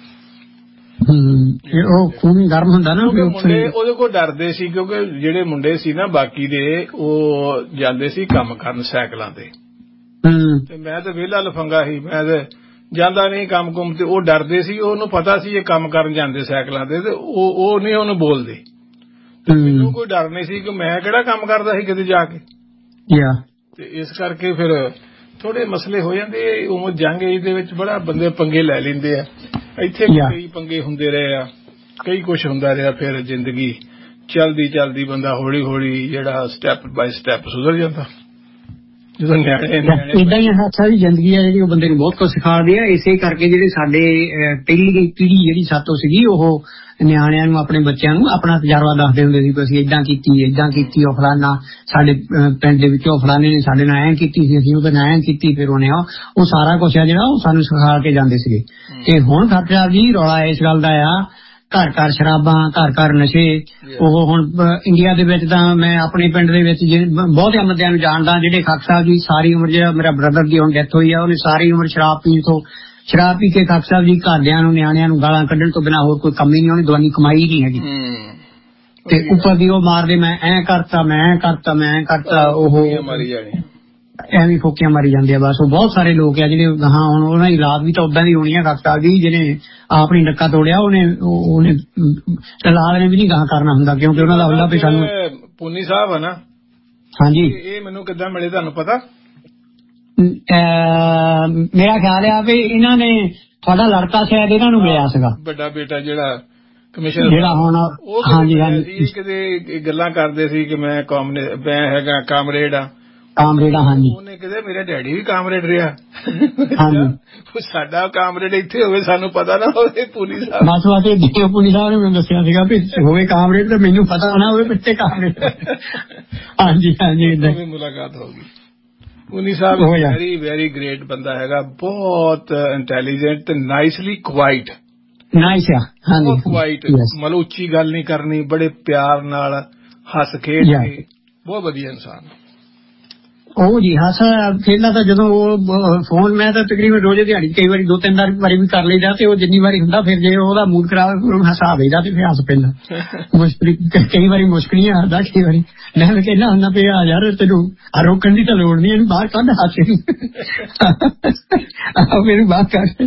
ਉਹ ਖੂਨ ਗਰਮ ਹੁੰਦਾ ਨਾ। ਮੁੰਡੇ ਉਹਦੇ ਕੋਲ ਡਰਦੇ ਸੀ ਕਿਉਂਕਿ ਜਿਹੜੇ ਮੁੰਡੇ ਸੀ ਨਾ ਬਾਕੀ ਦੇ, ਉਹ ਜਾਂਦੇ ਸੀ ਕੰਮ ਕਰਨ ਸਾਈਕਲਾਂ ਤੇ, ਤੇ ਮੈਂ ਤੇ ਵਿਹਲਾ ਲਫੰਗਾ ਸੀ, ਮੈਂ ਤੇ ਜਾਂਦਾ ਨਹੀਂ ਕੰਮ ਕੁੰਮ ਤੇ। ਉਹ ਡਰਦੇ ਸੀ, ਉਹਨੂੰ ਪਤਾ ਸੀ ਇਹ ਕੰਮ ਕਰਨ ਜਾਂਦੇ ਸਾਈਕਲਾਂ ਤੇ, ਤੇ ਉਹ ਨਹੀਂ ਉਹਨੂੰ ਬੋਲਦੇ। ਮੈਨੂੰ ਕੋਈ ਡਰ ਨਹੀਂ ਸੀ ਕਿ ਮੈਂ ਕਿਹੜਾ ਕੰਮ ਕਰਦਾ ਸੀ ਕਿਤੇ ਜਾ ਕੇ। ਤੇ ਇਸ ਕਰਕੇ ਫਿਰ ਥੋੜੇ ਮਸਲੇ ਹੋ ਜਾਂਦੇ। ਉਹ ਜੰਗ ਏਜ ਦੇ ਵਿੱਚ ਬੜਾ ਬੰਦੇ ਪੰਗੇ ਲੈ ਲੈਂਦੇ ਆ। ਇੱਥੇ ਕਈ ਪੰਗੇ ਹੁੰਦੇ ਰਹੇ ਆ, ਕਈ ਕੁਛ ਹੁੰਦਾ ਰਿਹਾ। ਫਿਰ ਜ਼ਿੰਦਗੀ ਚਲਦੀ ਬੰਦਾ ਹੌਲੀ ਹੌਲੀ ਜਿਹੜਾ ਸਟੈਪ ਬਾਈ ਸਟੈਪ ਸੁਧਰ ਜਾਂਦਾ। ਜਦੋਂ ਨਿਆਣੇ ਏਦਾਂ ਹੀ ਸਾਰੀ ਜ਼ਿੰਦਗੀ ਆ ਜਿਹੜੀ, ਉਹ ਬੰਦੇ ਨੂੰ ਬਹੁਤ ਕੁਝ ਸਿਖਾਉਂਦੀ ਆ। ਇਸੇ ਕਰਕੇ ਜਿਹੜੇ ਸਾਡੇ ਪਹਿਲੀ ਪੀੜ੍ਹੀ ਜਿਹੜੀ ਸਾਤੋਂ ਸੀਗੀ, ਉਹ ਨਿਆਣਿਆਂ ਨੂੰ, ਆਪਣੇ ਬੱਚਿਆਂ ਨੂੰ ਆਪਣਾ ਤਜਰਬਾ ਦੱਸਦੇ ਹੁੰਦੇ ਸੀ ਕਿ ਅਸੀਂ ਏਦਾਂ ਕੀਤੀ, ਉਹ ਫਲਾਨਾ ਸਾਡੇ ਪਿੰਡ ਦੇ ਵਿੱਚੋਂ ਫਲਾਨੇ ਨੇ ਸਾਡੇ ਨਾਲ ਐਂ ਕੀਤੀ ਸੀ, ਅਸੀਂ ਉਹਦੇ ਨਾਲ ਐਂ ਕੀਤੀ। ਫਿਰ ਉਹਨੇ ਉਹ ਸਾਰਾ ਕੁਛ ਆ ਜਿਹੜਾ ਉਹ ਸਾਨੂੰ ਸਿਖਾ ਕੇ ਜਾਂਦੇ ਸੀਗੇ। ਤੇ ਹੁਣ ਖਰਚਾ ਜੀ ਰੌਲਾ ਇਸ ਗੱਲ ਦਾ ਆ, ਘਰ ਘਰ ਸ਼ਰਾਬਾਂ, ਘਰ ਘਰ ਨਸ਼ੇ। ਉਹ ਹੁਣ ਇੰਡੀਆ ਦੇ ਵਿੱਚ ਤਾਂ ਮੈਂ ਆਪਣੇ ਪਿੰਡ ਦੇ ਵਿੱਚ ਬਹੁਤਿਆਂ ਬੰਦਿਆਂ ਨੂੰ ਜਾਣਦਾ ਜਿਹੜੇ ਖਾਕ ਸਾਹਿਬ ਜੀ ਸਾਰੀ ਉਮਰ, ਜਿਹੜਾ ਮੇਰਾ ਬ੍ਰਦਰ ਦੀ ਹੁਣ ਡੈਥ ਹੋਈ ਆ, ਉਹਨੇ ਸਾਰੀ ਉਮਰ ਸ਼ਰਾਬ ਪੀ ਕੇ ਖਾਕ ਸਾਹਿਬ ਜੀ ਘਰਦਿਆਂ ਨੂੰ, ਨਿਆਣਿਆਂ ਨੂੰ ਗਾਲਾਂ ਕੱਢਣ ਤੋਂ ਬਿਨਾਂ ਹੋਰ ਕੋਈ ਕੰਮ ਹੀ ਨਹੀਂ, ਉਹਨੇ ਦਵਾਨੀ ਕਮਾਈ ਨਹੀਂ ਹੈਗੀ। ਤੇ ਉੱਪਰ ਦੀ ਉਹ ਮਾਰਦੇ, ਮੈਂ ਐਂ ਕਰਤਾ, ਉਹ ਮਾਰੀ ਜਾਣੀ, ਐਵੇਂ ਫੋਕੀਆਂ ਮਾਰੀ ਜਾਂਦੇ ਆ ਬਸ। ਉਹ ਬਹੁਤ ਸਾਰੇ ਲੋਕ ਆ ਜਿਹੜੇ ਹਾਂ ਹੁਣ ਉਹਨਾਂ ਦੀ ਔਲਾਦ ਵੀ ਤਾਂ ਉਦਾਂ ਦੀ ਹੋਣੀ ਆ। ਖਾਕ ਸਾਹਿਬ ਜੀ ਜਿਹਨੇ ਆਪਣੀ ਨੱਕਾ ਤੋੜਿਆ, ਉਹਨੇ ਔਲਾਦ ਨੇ ਵੀ ਨਹੀਂ ਗਾਹ ਕਰਨਾ ਹੁੰਦਾ, ਕਿਉਂਕਿ ਉਹਨਾਂ ਦਾ ਹੁਲਾ ਵੀ ਸਾਨੂੰ। ਪੁੰਨੀ ਸਾਹਿਬ ਆ ਨਾ। ਹਾਂਜੀ। ਇਹ ਮੈਨੂੰ ਕਿੱਦਾਂ ਮਿਲੇ ਤੁਹਾਨੂੰ ਪਤਾ? ਮੇਰਾ ਖਿਆਲ ਆ ਵੀ ਇਹਨਾਂ ਨੇ, ਤੁਹਾਡਾ ਲੜਕਾ ਸ਼ਾਇਦ ਇਹਨਾਂ ਨੂੰ ਮਿਲਿਆ ਸੀਗਾ, ਵੱਡਾ ਬੇਟਾ ਜਿਹੜਾ ਕਮਿਸ਼ਨਰ, ਜਿਹੜਾ ਹੁਣ। ਹਾਂਜੀ। ਕਿਤੇ ਗੱਲਾਂ ਕਰਦੇ ਸੀ ਕਿ ਮੈਂ ਹੈਗਾ ਕਾਮਰੇਡ ਆ। ਹਾਂਜੀ। ਉਹਨੇ ਕਿਤੇ ਮੇਰੇ ਡੈਡੀ ਵੀ ਕਾਮਰੇਡ ਰਿਹਾ। ਹਾਂਜੀ। ਸਾਡਾ ਕਾਮਰੇਡ ਇੱਥੇ ਹੋਵੇ, ਸਾਨੂੰ ਪਤਾ ਨਾ ਹੋਵੇ। ਪੁਲਿਸ ਬਸ ਪੁਲਿਸ ਸਾਹਿਬ ਨੇ ਮੈਨੂੰ ਦੱਸਿਆ ਸੀਗਾ ਵੀ ਹੋਵੇ ਕਾਮਰੇਡ, ਤੇ ਮੈਨੂੰ ਪਤਾ ਨਾ ਹੋਵੇ ਪਿੱਛੇ ਕਾਮਰੇਡ। ਹਾਂਜੀ। ਏਦਾਂ ਮੁਲਾਕਾਤ ਹੋ ਗਈ। ਪੁਨੀ ਸਾਹਿਬ ਵੈਰੀ ਵੈਰੀ ਗ੍ਰੇਟ ਬੰਦਾ ਹੈਗਾ, ਬਹੁਤ ਇੰਟੈਲੀਜੈਂਟ ਤੇ ਨਾਈਸਲੀ ਕੁਆਇਟ। ਕੁਆਇਟ, ਮਤਲਬ ਉੱਚੀ ਗੱਲ ਨਹੀਂ ਕਰਨੀ, ਬੜੇ ਪਿਆਰ ਨਾਲ ਹੱਸ ਖੇਡ ਕੇ, ਬਹੁਤ ਵਧੀਆ ਇਨਸਾਨ। ਉਹ ਜੀ ਹੱਸ ਖੇਡਦਾ ਤਾਂ ਜਦੋਂ ਉਹ ਫੋਨ, ਮੈਂ ਤਾਂ ਤਕਰੀਬਨ ਰੋਜ਼ ਦਿਹਾੜੀ ਕਈ ਵਾਰੀ 2-3 ਵਾਰੀ ਵੀ ਕਰ ਲਈਦਾ, ਤੇ ਉਹ ਜਿੰਨੀ ਵਾਰੀ ਹੁੰਦਾ ਫਿਰ ਜੇ ਉਹਦਾ ਮੂਡ ਖਰਾਬ ਉਹਨੂੰ ਹਸਾ ਦੇਈਦਾ ਤੇ ਫਿਰ ਹੱਸ ਪੈਂਦਾ। ਮੁਸ਼ਕਰੀ ਕਈ ਵਾਰੀ ਮੁਸ਼ਕਲੀਆਂ ਆਉਂਦਾ, ਕਈ ਵਾਰੀ ਮੈਂ ਕਹਿੰਦਾ ਹੁੰਦਾ ਵੀ ਆ ਯਾਰ ਤੈਨੂੰ ਰੋਕਣ ਦੀ ਤਾਂ ਲੋੜ ਨਹੀਂ, ਇਹਨੂੰ ਬਾਹਰ ਕੱਢ ਹਾਸੇ ਮੈਨੂੰ ਬਾਹਰ ਕੱਢ।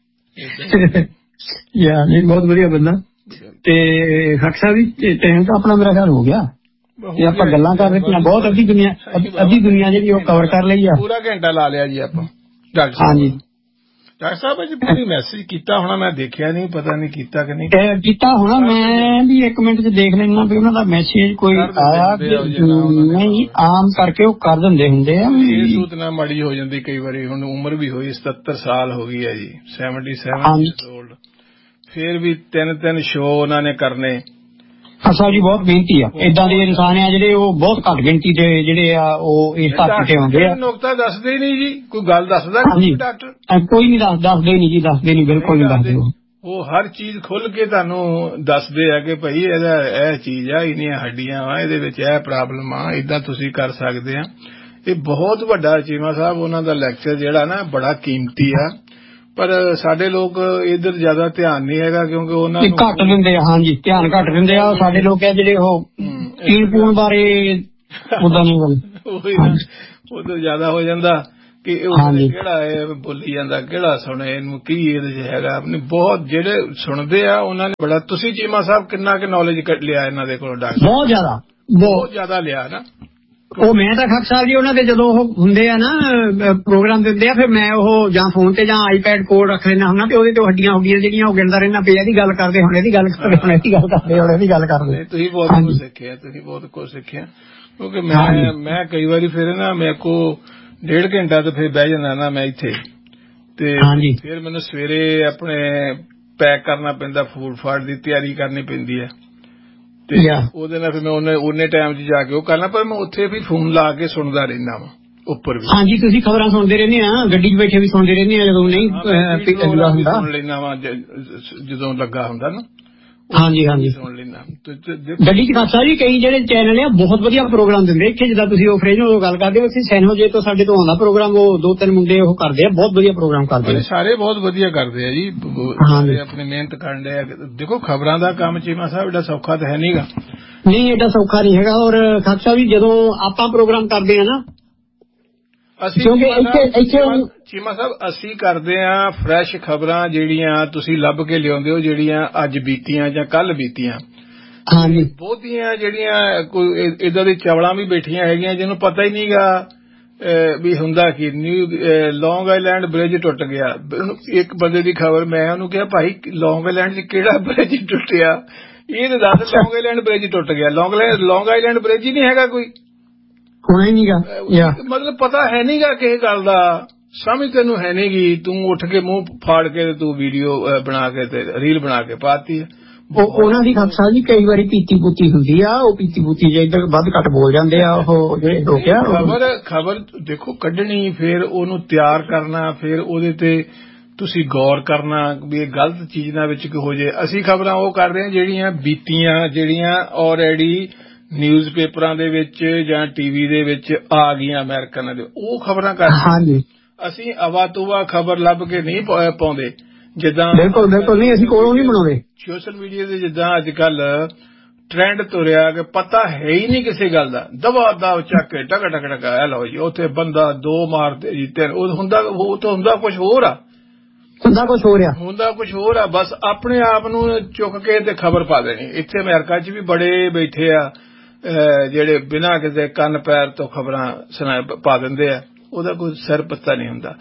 ਯਾਰ ਨਹੀਂ, ਬਹੁਤ ਵਧੀਆ ਬੰਦਾ। ਤੇ ਖਕਸਾ ਵੀ ਟਾਈਮ ਤਾਂ ਆਪਣਾ ਮੇਰਾ ਖਿਆਲ ਹੋ ਗਿਆ, ਇਹ ਆਪਾਂ ਗੱਲਾਂ ਕਰ ਰਹੇ ਸੀ ਬਹੁਤ। ਅੱਧੀ ਦੁਨੀਆ ਜਿਹੜੀ ਉਹ ਕਵਰ ਕਰ ਲਈ ਆ, ਪੂਰਾ ਘੰਟਾ ਲਾ ਲਿਆ ਜੀ ਆਪਾਂ। ਡਾਕਟਰ ਸਾਹਿਬ ਅੱਜ ਪੂਰੀ ਮੈਸੇਜ ਕੀਤਾ ਹੋਣਾ, ਮੈਂ ਦੇਖਿਆ ਨਹੀਂ, ਪਤਾ ਨਹੀਂ ਕੀਤਾ ਕਿ ਨਹੀਂ ਕੀਤਾ ਹੋਣਾ। ਮੈਂ ਵੀ 1 ਮਿੰਟ ਚ ਦੇਖ ਲੈਣਾ ਵੀ ਉਹਨਾਂ ਦਾ ਮੈਸੇਜ ਕੋਈ ਆਇਆ ਨਹੀਂ, ਆਮ ਕਰਕੇ ਉਹ ਕਰ ਦਿੰਦੇ ਹੁੰਦੇ ਆ। ਇਹ ਸੂਚਨਾ ਮਾੜੀ ਹੋ ਜਾਂਦੀ ਕਈ ਵਾਰੀ। ਹੁਣ ਉਮਰ ਵੀ ਹੋਈ, 77 ਸਾਲ ਹੋ ਗਈ ਹੈ ਜੀ, 77 ਫਿਰ ਵੀ 3 ਸ਼ੋਅ ਉਹਨਾਂ ਨੇ ਕਰਨੇ। ਅਸਲ ਜੀ ਬਹੁਤ ਮਿਹਨਤੀ ਆ, ਏਦਾਂ ਦੇ ਇਨਸਾਨ ਆ ਜਿਹੜੇ ਉਹ ਬਹੁਤ ਘੱਟ ਗਿਣਤੀ ਦੇ ਜਿਹੜੇ ਆ ਉਹ ਇਸ ਧਰਤੀ ਤੇ ਆਉਂਦੇ ਆ। ਨੁਕਤਾ ਦੱਸਦੇ ਹੀ ਨਹੀਂ ਜੀ, ਕੋਈ ਗੱਲ ਦੱਸਦਾ ਡਾਕਟਰ? ਕੋਈ ਨਹੀਂ ਦੱਸਦੇ ਨਹੀਂ, ਬਿਲਕੁਲ ਨਹੀਂ ਦੱਸਦੇ। ਉਹ ਹਰ ਚੀਜ਼ ਖੁੱਲ ਕੇ ਤੁਹਾਨੂੰ ਦੱਸਦੇ ਆ ਕਿ ਭਾਈ ਇਹਦਾ ਇਹ ਚੀਜ਼ ਆ, ਇਹਨੀਆਂ ਹੱਡੀਆਂ ਵਾ, ਇਹਦੇ ਵਿੱਚ ਇਹ ਪ੍ਰੋਬਲਮ ਆ, ਏਦਾਂ ਤੁਸੀਂ ਕਰ ਸਕਦੇ ਆ। ਇਹ ਬਹੁਤ ਵੱਡਾ ਚੀਮਾ ਸਾਹਿਬ ਉਹਨਾਂ ਦਾ ਲੈਕਚਰ ਜਿਹੜਾ ਨਾ ਬੜਾ ਕੀਮਤੀ ਆ, ਪਰ ਸਾਡੇ ਲੋਕ ਇਧਰ ਜ਼ਿਆਦਾ ਧਿਆਨ ਨਹੀਂ ਹੈਗਾ ਕਿਉਂਕਿ ਉਹਨਾਂ ਨੂੰ ਘੱਟ ਦਿੰਦੇ ਆ। ਹਾਂਜੀ, ਧਿਆਨ ਘੱਟ ਦਿੰਦੇ ਆ ਸਾਡੇ ਲੋਕ ਆ ਜਿਹੜੇ ਉਹ ਪੀਣ ਪੂਣ ਬਾਰੇ ਉਦਾਂ ਨਹੀਂ। ਉਧਰ ਜ਼ਿਆਦਾ ਹੋ ਜਾਂਦਾ ਕਿ ਕਿਹੜਾ ਇਹ ਬੋਲੀ ਜਾਂਦਾ, ਕਿਹੜਾ ਸੁਣੇ ਇਹਨੂੰ, ਕੀ ਇਹਦੇ ਚ ਹੈਗਾ। ਆਪਣੇ ਬਹੁਤ ਜਿਹੜੇ ਸੁਣਦੇ ਆ ਉਹਨਾਂ ਨੇ ਬੜਾ। ਤੁਸੀਂ ਚੀਮਾ ਸਾਹਿਬ ਕਿੰਨਾ ਕੁ ਨੌਲੇਜ ਲਿਆ ਇਹਨਾਂ ਦੇ ਕੋਲੋਂ? ਡਾਕਟਰ ਬਹੁਤ ਜ਼ਿਆਦਾ ਲਿਆ ਨਾ। ਉਹ ਮੈਂ ਤਾਂ ਖਾਕ ਸਾਹਿਬ ਜੀ ਉਹਨਾਂ ਦੇ ਜਦੋਂ ਉਹ ਹੁੰਦੇ ਆ ਨਾ ਪ੍ਰੋਗਰਾਮ ਦਿੰਦੇ ਆ, ਫਿਰ ਮੈਂ ਉਹ ਜਾਂ ਫੋਨ ਤੇ ਜਾਂ ਆਈਪੈਡ ਕੋਲ ਰੱਖ ਲੈਣਾ ਹੁੰਦਾ ਤੇ ਉਹਦੇ ਤੇ ਹੱਡੀਆਂ ਹੁੱਡੀਆਂ ਜਿਹੜੀਆਂ ਉਹ ਗਿਣਦਾ ਰਹਿਣਾ ਪਿਆ, ਇਹਦੀ ਗੱਲ ਕਰਦੇ ਹੁਣ ਇਹਦੀ ਗੱਲ ਕਰਦੇ ਹੁਣ ਇਹਦੀ ਗੱਲ ਕਰਦੇ ਹੁਣ ਇਹਦੀ ਗੱਲ ਕਰਦੇ। ਤੁਸੀਂ ਬਹੁਤ ਕੁਝ ਸਿੱਖਿਆ, ਤੁਸੀਂ ਬਹੁਤ ਕੁਝ ਸਿੱਖਿਆ। ਕਿਉਂਕਿ ਮੈਂ ਕਈ ਵਾਰੀ ਫਿਰ ਨਾ ਮੇਰੇ ਕੋ 1.5 ਘੰਟਾ ਤੇ ਫਿਰ ਬਹਿ ਜਾਂਦਾ ਨਾ ਮੈਂ ਇੱਥੇ, ਤੇ ਫਿਰ ਮੈਨੂੰ ਸਵੇਰੇ ਆਪਣੇ ਪੈਕ ਕਰਨਾ ਪੈਂਦਾ, ਫੂਡ ਫਾਡ ਦੀ ਤਿਆਰੀ ਕਰਨੀ ਪੈਂਦੀ ਹੈ, ਤੇ ਉਹਦੇ ਨਾਲ ਫਿਰ ਮੈਂ ਉਹਨੇ ਟਾਈਮ 'ਚ ਜਾ ਕੇ ਉਹ ਕਰਨਾ। ਪਰ ਮੈਂ ਉੱਥੇ ਵੀ ਫੋਨ ਲਾ ਕੇ ਸੁਣਦਾ ਰਹਿੰਦਾ ਵਾ ਉੱਪਰ ਵੀ। ਹਾਂਜੀ, ਤੁਸੀਂ ਖਬਰਾਂ ਸੁਣਦੇ ਰਹਿੰਦੇ ਆ, ਗੱਡੀ 'ਚ ਬੈਠੇ ਵੀ ਸੁਣਦੇ ਰਹਿੰਦੇ ਆ, ਜਦੋਂ ਨਹੀਂ ਸੁਣ ਲੈਂਦਾ ਵਾ ਜਦੋਂ ਲੱਗਾ ਹੁੰਦਾ ਨਾ। ਹਾਂਜੀ ਸੁਣ ਲੈਂਦਾ ਗੱਡੀ 'ਚ। ਖਾਸਾ ਜੀ ਕਈ ਜਿਹੜੇ ਚੈਨਲ ਆ ਬਹੁਤ ਵਧੀਆ ਪ੍ਰੋਗਰਾਮ ਦਿੰਦੇ ਇੱਥੇ, ਜਿੱਦਾਂ ਤੁਸੀਂ ਉਹ ਫਰੇਜ ਨਾਲ ਗੱਲ ਕਰਦੇ ਹੋ, ਅਸੀਂ ਸੈਨਹੋਜੇ ਤੋਂ ਸਾਡੇ ਤੋਂ ਆਉਂਦਾ ਪ੍ਰੋਗਰਾਮ, ਉਹ 2-3 ਮੁੰਡੇ ਉਹ ਕਰਦੇ ਆ, ਬਹੁਤ ਵਧੀਆ ਪ੍ਰੋਗਰਾਮ ਕਰਦੇ ਆ। ਸਾਰੇ ਬਹੁਤ ਵਧੀਆ ਕਰਦੇ ਆ ਜੀ, ਸਾਰੇ ਆਪਣੀ ਮਿਹਨਤ ਕਰਨ ਡਏ ਆ। ਦੇਖੋ ਖਬਰਾਂ ਦਾ ਕੰਮ ਚੀਮਾ ਸਾਹਿਬ ਏਡਾ ਸੌਖਾ ਤਾਂ ਹੈ ਨਹੀਂਗਾ। ਨਹੀਂ, ਏਡਾ ਸੌਖਾ ਨਹੀਂ ਹੈਗਾ। ਔਰ ਖਾਸਾ ਜੀ ਜਦੋਂ ਆਪਾਂ ਪ੍ਰੋਗਰਾਮ ਕਰਦੇ ਆ ਨਾ, ਅਸੀਂ ਚੀਮਾ ਸਾਹਿਬ ਅਸੀਂ ਕਰਦੇ ਆ ਫਰੈਸ਼ ਖਬਰਾਂ ਜਿਹੜੀਆਂ ਤੁਸੀਂ ਲੱਭ ਕੇ ਲਿਆਉਂਦੇ ਹੋ, ਜਿਹੜੀਆਂ ਅੱਜ ਬੀਤੀਆਂ ਜਾਂ ਕੱਲ ਬੀਤੀਆਂ। ਬਹੁਤੀਆਂ ਜਿਹੜੀਆਂ ਕੋਈ ਏਦਾਂ ਦੀ ਚਵਲਾਂ ਵੀ ਬੈਠੀਆਂ ਹੈਗੀਆਂ ਜਿਹਨੂੰ ਪਤਾ ਹੀ ਨਹੀਂਗਾ ਵੀ ਹੁੰਦਾ ਕੀ। ਲੌਂਗ ਆਈਲੈਂਡ ਬ੍ਰਿਜ ਟੁੱਟ ਗਿਆ, ਇੱਕ ਬੰਦੇ ਦੀ ਖਬਰ, ਮੈਂ ਉਹਨੂੰ ਕਿਹਾ ਭਾਈ ਲੌਂਗ ਆਈਲੈਂਡ 'ਚ ਕਿਹੜਾ ਬ੍ਰਿਜ ਟੁੱਟਿਆ, ਇਹ ਤਾਂ ਦੱਸ। ਲੌਂਗ ਆਈਲੈਂਡ ਬ੍ਰਿਜ ਟੁੱਟ ਗਿਆ, ਲੌਂਗ ਆਈਲੈਂਡ ਬ੍ਰਿਜ ਹੀ ਨਹੀਂ ਹੈਗਾ ਕੋਈ, ਹੋਣਾ ਹੀ ਨਹੀਂਗਾ। ਮਤਲਬ ਪਤਾ ਹੈ ਨਹੀਂਗਾ ਕਿਸੇ ਗੱਲ ਦਾ, ਸਮਝ ਤੈਨੂੰ ਹੈ ਨੀ ਗੀ, ਤੂੰ ਉੱਠ ਕੇ ਮੂੰਹ ਫਾੜ ਕੇ ਤੂੰ ਵੀਡੀਓ ਬਣਾ ਕੇ ਤੇ ਰੀਲ ਬਣਾ ਕੇ ਪਾਤੀ ਹੈ। ਉਹਨਾਂ ਦੀ ਖਾਸਾ ਜੀ ਕਈ ਵਾਰੀ ਪੀਤੀ ਪੂਤੀ ਹੁੰਦੀ ਆ, ਉਹ ਪੀਤੀ ਪੂਤੀ ਜੇ ਇੱਧਰ ਵੱਧ ਘੱਟ ਬੋਲ ਜਾਂਦੇ ਆ ਉਹ ਜਿਹੜੇ ਲੋਕ ਆ। ਖਬਰ ਦੇਖੋ ਕੱਢਣੀ, ਫਿਰ ਉਹਨੂੰ ਤਿਆਰ ਕਰਨਾ, ਫਿਰ ਉਹਦੇ ਤੇ ਤੁਸੀਂ ਗੌਰ ਕਰਨਾ ਵੀ ਇਹ ਗਲਤ ਚੀਜ਼ ਨਾ ਵਿੱਚ ਹੋ ਜੇ। ਅਸੀਂ ਖਬਰਾਂ ਉਹ ਕਰ ਰਹੇ ਹਾਂ ਜਿਹੜੀਆਂ ਬੀਤੀਆਂ, ਜਿਹੜੀਆਂ ਆਲਰੇਡੀ ਨਿਊਜ਼ ਪੇਪਰਾਂ ਦੇ ਵਿੱਚ ਜਾਂ ਟੀਵੀ ਦੇ ਵਿੱਚ ਆ ਗਈਆਂ ਅਮਰੀਕਨ ਦੇ, ਉਹ ਖਬਰਾਂ ਕਰਦੇ। ਅਸੀਂ ਅਵਾ ਤੁਵਾ ਖਬਰ ਲੱਭ ਕੇ ਨਹੀਂ ਪਾਉਂਦੇ, ਜਿੱਦਾਂ ਬਿਲਕੁਲ ਨਹੀਂ, ਅਸੀਂ ਕੋਲੋਂ ਨਹੀਂ ਬਣਾਉਂਦੇ। ਸੋਸ਼ਲ ਮੀਡੀਆ ਤੇ ਜਿੱਦਾਂ ਅੱਜ ਕੱਲ ਟ੍ਰੈਂਡ ਤੁਰਿਆ ਕਿ ਪਤਾ ਹੈ ਹੀ ਨਹੀਂ ਕਿਸੇ ਗੱਲ ਦਾ, ਦਵਾ ਦਵ ਚੱਕ ਕੇ ਟਕ ਟਕ ਟਕਾਇਆ, ਲਓ ਜੀ ਉੱਥੇ ਬੰਦਾ 2 ਮਾਰਦੇ ਜੀ 3, ਉਹ ਹੁੰਦਾ ਕੁਝ ਹੋਰ ਆ, ਹੁੰਦਾ ਕੁਝ ਹੋਰ ਆ। ਬਸ ਆਪਣੇ ਆਪ ਨੂੰ ਚੁੱਕ ਕੇ ਤੇ ਖਬਰ ਪਾ ਦੇਣੀ। ਇੱਥੇ ਅਮਰੀਕਾ 'ਚ ਵੀ ਬੜੇ ਬੈਠੇ ਆ ਜਿਹੜੇ ਬਿਨਾਂ ਕਿਸੇ ਕੰਨ ਪੈਰ ਤੋਂ ਖਬਰਾਂ ਪਾ ਦਿੰਦੇ ਆ, ਉਹਦਾ ਕੋਈ ਸਿਰ ਪਤਾ ਨਹੀਂ ਹੁੰਦਾ,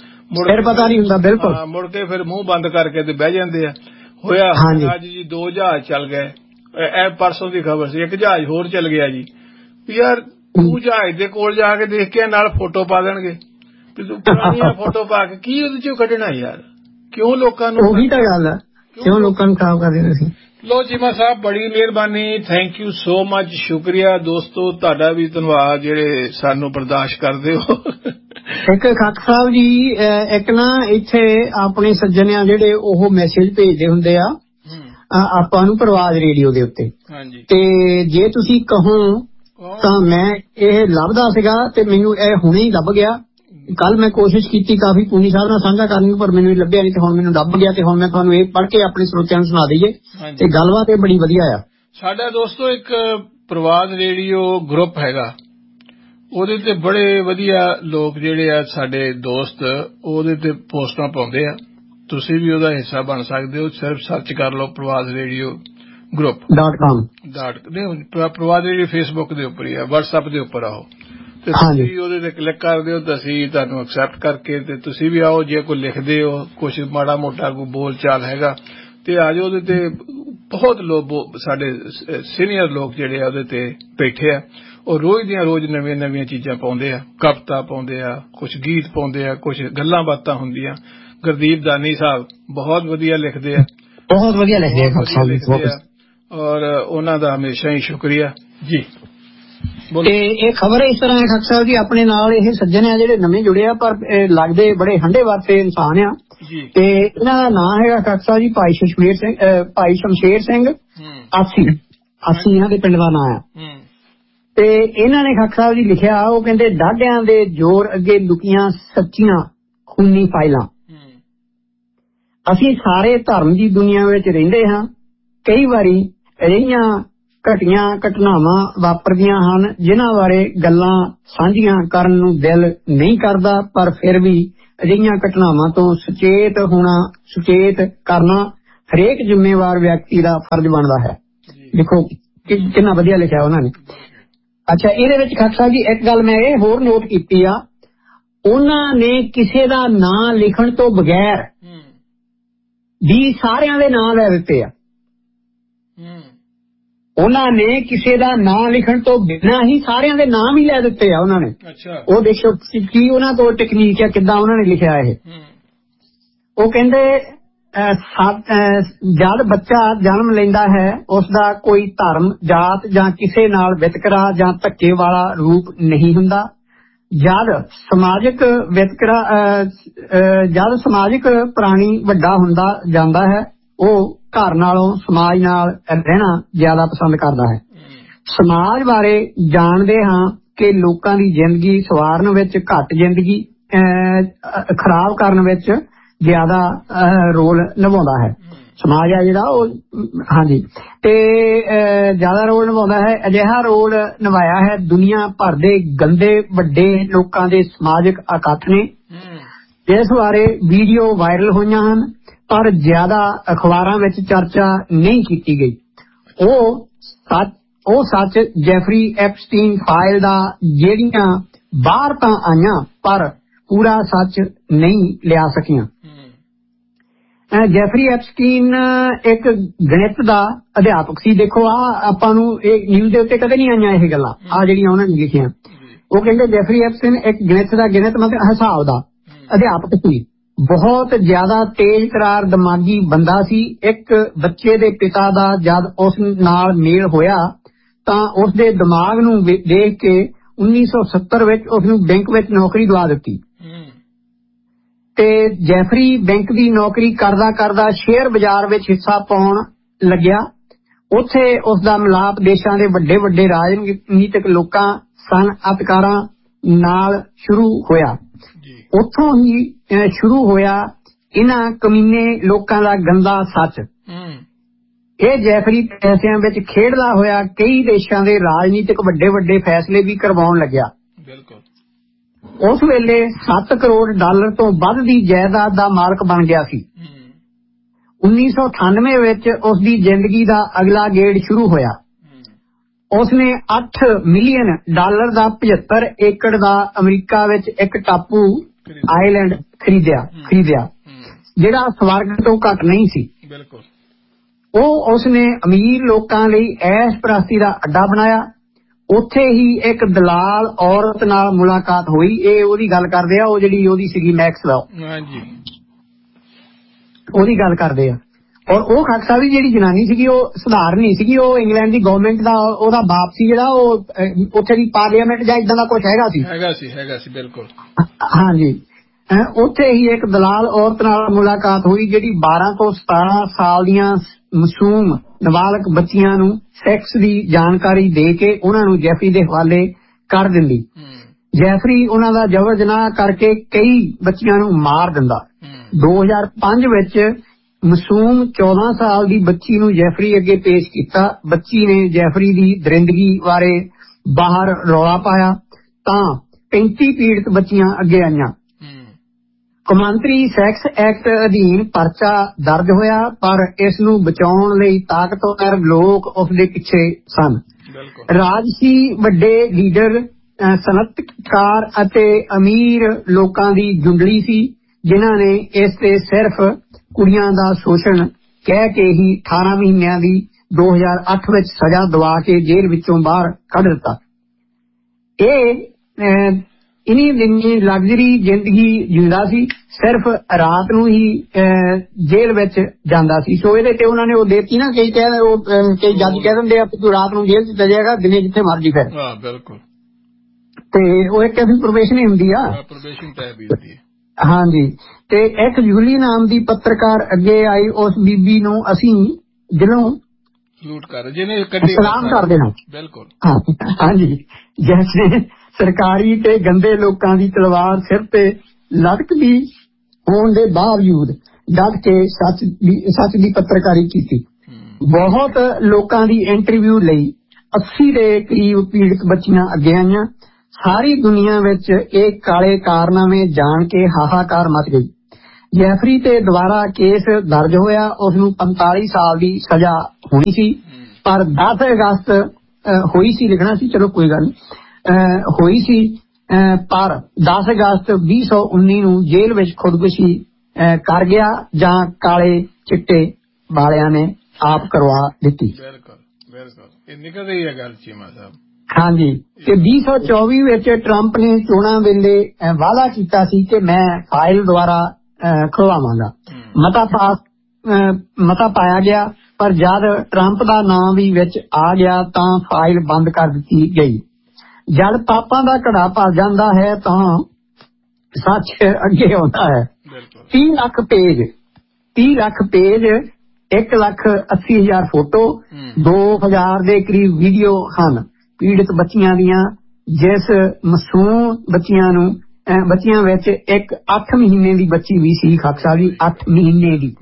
ਬਿਲਕੁਲ। ਮੁੜ ਕੇ ਫਿਰ ਮੂੰਹ ਬੰਦ ਕਰਕੇ ਤੇ ਬਹਿ ਜਾਂਦੇ ਆ। ਹੋਇਆ ਅੱਜ ਜੀ 2 ਜਹਾਜ਼ ਚੱਲ ਗਏ, ਇਹ ਪਰਸੋਂ ਦੀ ਖਬਰ ਸੀ, ਇੱਕ ਜਹਾਜ਼ ਹੋਰ ਚੱਲ ਗਿਆ ਜੀ। ਯਾਰ ਤੂੰ ਜਹਾਜ਼ ਦੇ ਕੋਲ ਜਾ ਕੇ ਦੇਖ ਕੇ ਨਾਲ ਫੋਟੋ ਪਾ ਦੇਣਗੇ, ਤੂੰ ਪੁਰਾਣੀਆਂ ਫੋਟੋ ਪਾ ਕੇ ਕੀ ਉਹਦੇ ਚੋਂ ਕੱਢਣਾ ਯਾਰ? ਕਿਉਂ ਲੋਕਾਂ ਨੂੰ, ਉਹੀ ਤਾਂ ਗੱਲ ਆ, ਕਿਉਂ ਲੋਕਾਂ ਨੂੰ ਖਰਾਬ ਕਰਦੇ ਤੁਸੀਂ। ਲੋ ਚੀਮਾ ਸਾਹਿਬ ਬੜੀ ਮਿਹਰਬਾਨੀ, ਥੈਂਕ ਯੂ ਸੋ ਮਚ, ਸ਼ੁਕਰੀਆ ਦੋਸਤੋ, ਤੁਹਾਡਾ ਵੀ ਧੰਨਵਾਦ ਜਿਹੜੇ ਸਾਨੂੰ ਬਰਦਾਸ਼ਤ ਕਰਦੇ ਹੋ। ਇੱਕ ਖਾਕ ਸਾਹਿਬ ਜੀ, ਇੱਕ ਨਾ ਇੱਥੇ ਆਪਣੇ ਸੱਜਣ ਆ ਜਿਹੜੇ ਉਹ ਮੈਸੇਜ ਭੇਜਦੇ ਹੁੰਦੇ ਆ ਆਪਾਂ ਨੂੰ ਪ੍ਰਵਾਜ਼ ਰੇਡੀਓ ਦੇ ਉੱਤੇ, ਤੇ ਜੇ ਤੁਸੀਂ ਕਹੋ ਤਾਂ ਮੈਂ ਇਹ ਲੱਭਦਾ ਸੀਗਾ ਤੇ ਮੈਨੂੰ ਇਹ ਹੁਣੇ ਹੀ ਲੱਭ ਗਿਆ। ਕੱਲ ਮੈਂ ਕੋਸ਼ਿਸ਼ ਕੀਤੀ ਕਾਫੀ ਪੂਨੀ ਸਾਹਿਬ ਨਾਲ ਸਾਂਝਾ ਕਰਨ ਨੂੰ, ਪਰ ਮੈਨੂੰ ਲੱਭਿਆ ਨਹੀਂ, ਤੇ ਹੁਣ ਮੈਨੂੰ ਲੱਭ ਗਿਆ, ਤੇ ਹੁਣ ਮੈਂ ਤੁਹਾਨੂੰ ਇਹ ਪੜ੍ਹ ਕੇ ਆਪਣੇ ਸਰੋਤਿਆਂ ਨੂੰ ਸੁਣਾ ਦਈਏ, ਤੇ ਗੱਲਬਾਤ ਇਹ ਬੜੀ ਵਧੀਆ ਆ। ਸਾਡਾ ਦੋਸਤੋ ਇੱਕ ਪ੍ਰਵਾਜ਼ ਰੇਡੀਓ ਗਰੁੱਪ ਹੈਗਾ, ਉਹਦੇ ਤੇ ਬੜੇ ਵਧੀਆ ਲੋਕ ਜਿਹੜੇ ਆ ਸਾਡੇ ਦੋਸਤ, ਉਹਦੇ ਤੇ ਪੋਸਟਾਂ ਪਾਉਂਦੇ ਆ, ਤੁਸੀਂ ਵੀ ਉਹਦਾ ਹਿੱਸਾ ਬਣ ਸਕਦੇ ਹੋ। ਸਿਰਫ ਸਰਚ ਕਰ ਲਓ ਪ੍ਰਵਾਜ਼ ਰੇਡੀਓ group.com, ਪ੍ਰਵਾਜ਼ ਰੇਡੀਓ ਫੇਸਬੁੱਕ ਦੇ ਉੱਪਰ ਹੀ ਆ, WhatsApp ਦੇ ਉੱਪਰ ਆਓ ਤੇ ਤੁਸੀਂ ਉਹਦੇ ਤੇ ਕਲਿੱਕ ਕਰਦੇ ਹੋ ਤਾਂ ਅਸੀਂ ਤੁਹਾਨੂੰ ਐਕਸੈਪਟ ਕਰਕੇ ਤੇ ਤੁਸੀਂ ਵੀ ਆਓ। ਜੇ ਕੋਈ ਲਿਖਦੇ ਹੋ ਕੁਛ ਮਾੜਾ ਮੋਟਾ ਕੋਈ ਬੋਲ ਚਾਲ ਹੈਗਾ ਤੇ ਆ ਜਾਓ। ਉਹਦੇ ਤੇ ਬਹੁਤ ਲੋਕ ਸਾਡੇ ਸੀਨੀਅਰ ਲੋਕ ਜਿਹੜੇ ਆ ਉਹਦੇ ਤੇ ਬੈਠੇ ਆ, ਉਹ ਰੋਜ਼ ਦੀਆਂ ਰੋਜ਼ ਨਵੀਆਂ ਚੀਜ਼ਾਂ ਪਾਉਂਦੇ ਆ, ਕਵਿਤਾ ਪਾਉਂਦੇ ਆ, ਕੁਛ ਗੀਤ ਪਾਉਂਦੇ ਆ, ਕੁਛ ਗੱਲਾਂ ਬਾਤਾਂ ਹੁੰਦੀਆਂ। ਗੁਰਦੀਪ ਦਾਨੀ ਸਾਹਿਬ ਬਹੁਤ ਵਧੀਆ ਲਿਖਦੇ ਆ, ਬਹੁਤ ਵਧੀਆ ਲਿਖਦੇ ਆ, ਔਰ ਉਹਨਾਂ ਦਾ ਹਮੇਸ਼ਾ ਹੀ ਸ਼ੁਕਰੀਆ ਜੀ। ਤੇ ਇਹ ਖਬਰ ਇਸ ਤਰ੍ਹਾਂ ਹੈ ਖਾਕ ਸਾਹਿਬ ਜੀ, ਆਪਣੇ ਨਾਲ ਇਹ ਸੱਜਣ ਆ ਜਿਹੜੇ ਨਵੇਂ ਜੁੜੇ ਆ, ਪਰ ਲੱਗਦੇ ਬੜੇ ਹੰਡੇ ਵਰਤੇ ਇਨਸਾਨ ਆ। ਤੇ ਇਹਨਾਂ ਦਾ ਨਾਂ ਹੈਗਾ ਖਾਕ ਸਾਹਿਬ ਜੀ ਭਾਈ ਸ਼ਮਸ਼ੇਰ ਸਿੰਘ ਆਸੀ ਇਹਨਾਂ ਦੇ ਪਿੰਡ ਦਾ ਨਾਂ ਆ। ਤੇ ਇਹਨਾਂ ਨੇ ਖਾਕ ਸਾਹਿਬ ਜੀ ਲਿਖਿਆ, ਉਹ ਕਹਿੰਦੇ ਡਾਢਿਆਂ ਦੇ ਜ਼ੋਰ ਅੱਗੇ ਲੁਕੀਆਂ ਸੱਚੀਆਂ ਖੂਨੀ ਫਾਈਲਾਂ। ਅਸੀਂ ਸਾਰੇ ਧਰਮ ਦੀ ਦੁਨੀਆ ਵਿੱਚ ਰਹਿੰਦੇ ਹਾਂ, ਕਈ ਵਾਰੀ ਰਹੀਆਂ ਘਟੀਆਂ ਘਟਨਾਵਾਂ ਵਾਪਰਦੀਆਂ ਹਨ ਜਿਨ੍ਹਾਂ ਬਾਰੇ ਗੱਲਾਂ ਸਾਂਝੀਆਂ ਕਰਨ ਨੂੰ ਦਿਲ ਨਹੀਂ ਕਰਦਾ, ਪਰ ਫਿਰ ਵੀ ਅਜਿਹੀਆਂ ਘਟਨਾਵਾਂ ਤੋਂ ਸੁਚੇਤ ਕਰਨਾ ਹਰੇਕ ਜ਼ਿੰਮੇਵਾਰ ਵਿਅਕਤੀ ਦਾ ਫਰਜ਼ ਬਣਦਾ ਹੈ। ਦੇਖੋ ਕਿੰਨਾ ਵਧੀਆ ਲਿਖਿਆ ਉਹਨਾਂ ਨੇ। ਅੱਛਾ, ਇਹਦੇ ਵਿੱਚ ਖਾਲਸਾ ਸਾਹਿਬ ਜੀ ਇੱਕ ਗੱਲ ਮੈਂ ਇਹ ਹੋਰ ਨੋਟ ਕੀਤੀ ਆ, ਉਹਨਾਂ ਨੇ ਕਿਸੇ ਦਾ ਨਾਂ ਲਿਖਣ ਤੋਂ ਬਗੈਰ ਵੀ ਸਾਰਿਆਂ ਦੇ ਨਾਂ ਲੈ ਦਿੱਤੇ ਆ। ਉਹਨਾਂ ਨੇ ਕਿਸੇ ਦਾ ਨਾਂ ਲਿਖਣ ਤੋਂ ਬਿਨਾਂ ਹੀ ਸਾਰਿਆਂ ਦੇ ਨਾਮ ਹੀ ਲੈ ਦਿੱਤੇ ਆ ਉਹਨਾਂ ਨੇ। ਉਹ ਦੇਖੋ ਕੀ ਉਹਨਾਂ ਕੋਲ ਟੈਕਨੀਕ ਹੈ, ਕਿੱਦਾਂ ਉਹਨਾਂ ਨੇ ਲਿਖਿਆ ਇਹ। ਉਹ ਕਹਿੰਦੇ ਜਦ ਬੱਚਾ ਜਨਮ ਲੈਂਦਾ ਹੈ ਉਸਦਾ ਕੋਈ ਧਰਮ, ਜਾਤ ਜਾਂ ਕਿਸੇ ਨਾਲ ਵਿਤਕਰਾ ਜਾਂ ਧੱਕੇ ਵਾਲਾ ਰੂਪ ਨਹੀਂ ਹੁੰਦਾ। ਜਦ ਸਮਾਜਿਕ ਪ੍ਰਾਣੀ ਵੱਡਾ ਹੁੰਦਾ ਜਾਂਦਾ ਹੈ ਉਹ ਘਰ ਨਾਲੋਂ ਸਮਾਜ ਨਾਲ ਰਹਿਣਾ ਜ਼ਿਆਦਾ ਪਸੰਦ ਕਰਦਾ ਹੈ। ਸਮਾਜ ਬਾਰੇ ਜਾਣਦੇ ਹਾਂ ਕਿ ਲੋਕਾਂ ਦੀ ਜ਼ਿੰਦਗੀ ਸਵਾਰਨ ਵਿੱਚ ਘੱਟ, ਜ਼ਿੰਦਗੀ ਖਰਾਬ ਕਰਨ ਵਿੱਚ ਜ਼ਿਆਦਾ ਰੋਲ ਨਿਭਾਉਂਦਾ ਹੈ। ਸਮਾਜ ਆ ਜਿਹੜਾ ਉਹ ਹਾਂਜੀ ਤੇ ਜ਼ਿਆਦਾ ਰੋਲ ਨਿਭਾਉਂਦਾ ਹੈ। ਅਜਿਹਾ ਰੋਲ ਨਿਭਾਇਆ ਹੈ ਦੁਨੀਆ ਭਰ ਦੇ ਗੰਦੇ ਵੱਡੇ ਲੋਕਾਂ ਦੇ ਸਮਾਜਿਕ ਇਕੱਠ ਨੇ। ਇਸ ਬਾਰੇ ਵੀਡੀਓ ਵਾਇਰਲ ਹੋਈਆਂ ਹਨ ਪਰ ਜ਼ਿਆਦਾ ਅਖਬਾਰਾਂ ਵਿੱਚ ਚਰਚਾ ਨਹੀਂ ਕੀਤੀ ਗਈ। ਉਹ ਸੱਚ ਜੈਫਰੀ ਐਪਸਟੀਨ ਫਾਈਲ ਦਾ ਜਿਹੜੀਆਂ ਬਾਹਰ ਤਾਂ ਆਈਆਂ ਪਰ ਪੂਰਾ ਸੱਚ ਨਹੀਂ ਲਿਆ ਸਕੀਆਂ। ਜੈਫਰੀ ਐਪਸਟੀਨ ਇੱਕ ਗਣਿਤ ਦਾ ਅਧਿਆਪਕ ਸੀ। ਦੇਖੋ ਆਪਾਂ ਨੂੰ ਇਹ ਨਿਊਜ਼ ਦੇ ਉੱਤੇ ਕਦੇ ਨਹੀਂ ਆਈਆਂ ਇਹ ਗੱਲਾਂ, ਜਿਹੜੀਆਂ ਉਹਨਾਂ ਨੇ ਲਿਖੀਆਂ। ਉਹ ਕਹਿੰਦੇ ਜੈਫਰੀ ਐਪਸਟੀਨ ਇੱਕ ਗਣਿਤ ਮਤਲਬ ਹਿਸਾਬ ਦਾ ਅਧਿਆਪਕ ਸੀ। ਬਹੁਤ ਜ਼ਿਆਦਾ ਤੇਜ਼ ਤਰਾਰ ਦਿਮਾਗੀ ਬੰਦਾ ਸੀ। ਇੱਕ ਬੱਚੇ ਦੇ ਪਿਤਾ ਦਾ ਜਦ ਉਸ ਨਾਲ ਮੇਲ ਹੋਇਆ ਤਾਂ ਉਸਦੇ ਦਿਮਾਗ ਨੂੰ ਦੇਖ ਕੇ 1970 ਵਿੱਚ ਉਸਨੂੰ ਬੈਂਕ ਵਿੱਚ ਨੌਕਰੀ ਦਵਾ ਦਿੱਤੀ ਤੇ ਜੈਫਰੀ ਬੈਂਕ ਦੀ ਨੌਕਰੀ ਕਰਦਾ ਸ਼ੇਅਰ ਬਾਜ਼ਾਰ ਵਿੱਚ ਹਿੱਸਾ ਪਾਉਣ ਲੱਗਿਆ। ਉੱਥੇ ਉਸਦਾ ਮਿਲਾਪ ਦੇਸ਼ਾਂ ਦੇ ਵੱਡੇ ਵੱਡੇ ਰਾਜਨੀਤਿਕ ਲੋਕਾਂ, ਸਨਅਤਕਾਰਾਂ ਨਾਲ ਸ਼ੁਰੂ ਹੋਇਆ। ਉੱਥੋਂ ਹੀ ਸ਼ੁਰੂ ਹੋਇਆ ਇਹਨਾਂ ਕਮੀਨੇ ਲੋਕਾਂ ਦਾ ਗੰਦਾ ਸੱਚ। ਇਹ ਜੈਫਰੀ ਪੈਸਿਆਂ ਵਿੱਚ ਖੇਡਦਾ ਹੋਇਆ ਕਈ ਦੇਸ਼ਾਂ ਦੇ ਰਾਜਨੀਤਿਕ ਵੱਡੇ ਵੱਡੇ ਫੈਸਲੇ ਵੀ ਕਰਵਾਉਣ ਲੱਗਿਆ। ਉਸ ਵੇਲੇ $7 ਕਰੋੜ ਤੋਂ ਵੱਧ ਦੀ ਜਾਇਦਾਦ ਦਾ ਮਾਲਕ ਬਣ ਗਿਆ ਸੀ। 1998 ਵਿੱਚ ਉਸ ਦੀ ਜ਼ਿੰਦਗੀ ਦਾ ਅਗਲਾ ਗੇੜ ਸ਼ੁਰੂ ਹੋਇਆ। ਉਸਨੇ $8 ਮਿਲੀਅਨ ਦਾ 75 ਏਕੜ ਦਾ ਅਮਰੀਕਾ ਵਿੱਚ ਇੱਕ ਟਾਪੂ ਆਈਲੈਂਡ ਖਰੀਦਿਆ ਜਿਹੜਾ ਸਵਰਗ ਤੋਂ ਘੱਟ ਨਹੀਂ ਸੀ। ਉਸਨੇ ਅਮੀਰ ਲੋਕਾਂ ਲਈ ਐਸ਼ ਪ੍ਰਸਤੀ ਦਾ ਅੱਡਾ ਬਣਾਇਆ। ਉੱਥੇ ਹੀ ਇੱਕ ਦਲਾਲ ਔਰਤ ਨਾਲ ਮੁਲਾਕਾਤ ਹੋਈ। ਇਹ ਉਹਦੀ ਗੱਲ ਕਰਦੇ ਆ, ਉਹ ਜਿਹੜੀ ਉਹਦੀ ਸੀਗੀ ਮੈਕਸਵੈਲ, ਉਹਦੀ ਗੱਲ ਕਰਦੇ ਆ। ਔਰ ਉਹ ਖਾਲਸਾ ਸਾਹਿਬ ਦੀ ਜਿਹੜੀ ਜਨਾਨੀ ਸੀਗੀ ਉਹ ਸਧਾਰਨ ਨਹੀਂ ਸੀਗੀ। ਉਹ ਇੰਗਲੈਂਡ ਦੀ ਗਵਰਨਮੈਂਟ ਦਾ ਉਹਦਾ ਬਾਪ ਸੀ ਜਿਹੜਾ ਉਹ ਉੱਥੇ ਦੀ ਪਾਰਲੀਮੈਂਟ ਜਾਂ ਇਦਾਂ ਦਾ ਕੁਛ ਹੈਗਾ ਸੀ ਬਿਲਕੁਲ। ਹਾਂਜੀ, ਉੱਥੇ ਹੀ ਇੱਕ ਦਲਾਲ ਔਰਤ ਨਾਲ ਮੁਲਾਕਾਤ ਹੋਈ ਜਿਹੜੀ 12 ਤੋਂ 17 ਸਾਲ ਦੀਆਂ ਮਾਸੂਮ ਨਾਬਾਲਗ ਬੱਚੀਆਂ ਨੂੰ ਸੈਕਸ ਦੀ ਜਾਣਕਾਰੀ ਦੇ ਕੇ ਉਹਨਾਂ ਨੂੰ ਜੈਫਰੀ ਦੇ ਹਵਾਲੇ ਕਰ ਦਿੰਦੀ। ਜੈਫਰੀ ਉਹਨਾਂ ਦਾ ਜ਼ਬਰ ਜਨਾਹ ਕਰਕੇ ਕਈ ਬੱਚੀਆਂ ਨੂੰ ਮਾਰ ਦਿੰਦਾ। 2005 ਵਿੱਚ ਮਾਸੂਮ 14 ਸਾਲ ਦੀ ਬੱਚੀ ਨੂੰ ਜੈਫਰੀ ਅੱਗੇ ਪੇਸ਼ ਕੀਤਾ। ਬੱਚੀ ਨੇ ਜੈਫਰੀ ਦੀ ਦਰਿੰਦਗੀ ਬਾਰੇ ਬਾਹਰ ਰੌਲਾ ਪਾਇਆ ਤਾਂ 35 ਪੀੜਤ ਬੱਚੀਆਂ ਅੱਗੇ ਆਈਆਂ। ਕੌਮਾਂਤਰੀ ਸੈਕਸ ਐਕਟ ਅਧੀਨ ਪਰਚਾ ਦਰਜ ਹੋਇਆ ਪਰ ਇਸ ਨੂੰ ਬਚਾਉਣ ਲਈ ਤਾਕਤਵਰ ਲੋਕ ਉਸਦੇ ਪਿੱਛੇ ਸਨ। ਰਾਜਸੀ ਵੱਡੇ ਲੀਡਰ, ਸਨਅਤਕਾਰ ਅਤੇ ਅਮੀਰ ਲੋਕਾਂ ਦੀ ਜੁੰਡਲੀ ਸੀ ਜਿਨ੍ਹਾਂ ਨੇ ਇਸ ਤੇ ਸਿਰਫ ਕੁੜੀਆਂ ਦਾ ਸ਼ੋਸ਼ਣ ਕਹਿ ਕੇ ਹੀ 18 ਮਹੀਨਿਆਂ ਦੀ 2008 ਵਿੱਚ ਸਜ਼ਾ ਦਵਾ ਕੇ ਜੇਲ੍ਹ ਵਿੱਚੋਂ ਬਾਹਰ ਕੱਢ ਦਿੱਤਾ। ਇਹ ਇਨੀ ਦਿਨੀ ਲਗਜ਼ਰੀ ਜ਼ਿੰਦਗੀ ਜਿਉਂਦਾ ਸੀ, ਸਿਰਫ ਰਾਤ ਨੂੰ ਹੀ ਜੇਲ੍ਹ ਵਿੱਚ ਜਾਂਦਾ ਸੀ। ਸੋ ਇਹਦੇ ਤੇ ਉਹਨਾਂ ਨੇ ਉਹ ਦੇਤੀ ਨਾ, ਕਈ ਜੱਜ ਕਹਿ ਦਿੰਦੇ ਆ ਤੂੰ ਰਾਤ ਨੂੰ ਜੇਲ੍ਹ ਚ ਚਲੇ ਜਾਏਗਾ, ਦਿਨੇ ਜਿੱਥੇ ਮਰਜੀ ਫਿਰ। ਬਿਲਕੁਲ। ਤੇ ਉਹ ਇੱਕ ਐਸੀ ਪ੍ਰੋਬੇਸ਼ਨ ਹੀ ਹੁੰਦੀ ਆ। ਹਾਂਜੀ, ਤੇ ਇੱਕ ਜੂਲੀ ਨਾਮ ਦੀ ਪੱਤਰਕਾਰ ਅੱਗੇ ਆਈ। ਉਸ ਬੀਬੀ ਨੂੰ ਅਸੀਂ ਦਿਲੋਂ ਸਲਾਮ ਕਰਦੇ ਹਾਂ। ਬਿਲਕੁਲ। ਹਾਂਜੀ, ਜੈਸੇ ਸਰਕਾਰੀ ਤੇ ਗੰਦੇ ਲੋਕਾਂ ਦੀ ਤਲਵਾਰ ਸਿਰ ਤੇ ਲਟਕਦੀ ਹੋਣ ਦੇ ਬਾਵਜੂਦ ਡਟ ਕੇ ਸੱਚ ਦੀ ਪੱਤਰਕਾਰੀ ਕੀਤੀ। ਬਹੁਤ ਲੋਕਾਂ ਦੀ ਇੰਟਰਵਿਊ ਲਈ 80 ਦੇ ਕਰੀਬ ਪੀੜਤ ਬੱਚੀਆਂ ਅੱਗੇ ਆਈਆਂ। ਸਾਰੀ ਦੁਨੀਆ ਵਿੱਚ ਇਹ ਕਾਲੇ ਕਾਰਨਾਮੇ ਜਾਣ ਕੇ ਹਾਹਾਕਾਰ ਮਚ ਗਈ। ਜੈਫਰੀ ਤੇ ਦੁਬਾਰਾ ਕੇਸ ਦਰਜ ਹੋਇਆ। ਉਸ ਨੂੰ 45 ਸਾਲ ਦੀ ਸਜ਼ਾ ਹੋਣੀ ਸੀ, ਪਰ 10 ਅਗਸਤ ਹੋਈ ਸੀ, ਲਿਖਣਾ ਸੀ, ਚਲੋ ਕੋਈ ਗੱਲ ਨਹੀਂ, ਹੋਈ ਸੀ, ਪਰ 10 ਅਗਸਤ 2019 ਨੂੰ ਜੇਲ੍ਹ ਵਿੱਚ ਖੁਦਕੁਸ਼ੀ ਕਰ ਗਿਆ, ਜਾਂ ਕਾਲੇ ਚਿੱਟੇ ਵਾਲਿਆਂ ਨੇ ਆਪ ਕਰਵਾ ਦਿੱਤੀ। ਇਹ ਨਿਕਲ ਰਹੀ ਹੈ ਗੱਲ ਚੀਮਾ ਸਾਹਿਬ। ਹਾਂਜੀ, ਤੇ 2024 ਵਿੱਚ ਟਰੰਪ ਨੇ ਚੋਣਾਂ ਵੇਲੇ ਵਾਅਦਾ ਕੀਤਾ ਸੀ ਕਿ ਮੈਂ ਫਾਈਲ ਦੁਆਰਾ ਖੁਲਵਾਵਾਂਗਾ। ਮਤਾ ਪਾਇਆ ਗਿਆ, ਪਰ ਜਦ ਟਰੰਪ ਦਾ ਨਾਮ ਵੀ ਵਿੱਚ ਆ ਗਿਆ ਤਾਂ ਫਾਈਲ ਬੰਦ ਕਰ ਦਿੱਤੀ ਗਈ। ਜਦ ਪਾਪਾਂ ਦਾ ਘੜਾ ਭਰ ਜਾਂਦਾ ਹੈ ਤਾਂ ਸੱਚ ਅੱਗੇ ਆਉਂਦਾ ਹੈ। 30 ਲੱਖ ਪੇਜ 1,80,000 ਫੋਟੋ, 2,000 ਦੇ ਕਰੀਬ ਵੀਡੀਓ ਹਨ ਪੀੜਤ ਬੱਚੀਆਂ ਦੀਆਂ, ਜਿਸ ਮਾਸੂਮ ਬੱਚੀਆਂ ਵਿੱਚ ਇੱਕ 8 ਮਹੀਨੇ ਦੀ ਬੱਚੀ ਵੀ ਸੀ। ਖਾਕਸਾ ਦੀ 8 ਮਹੀਨੇ ਦੀ,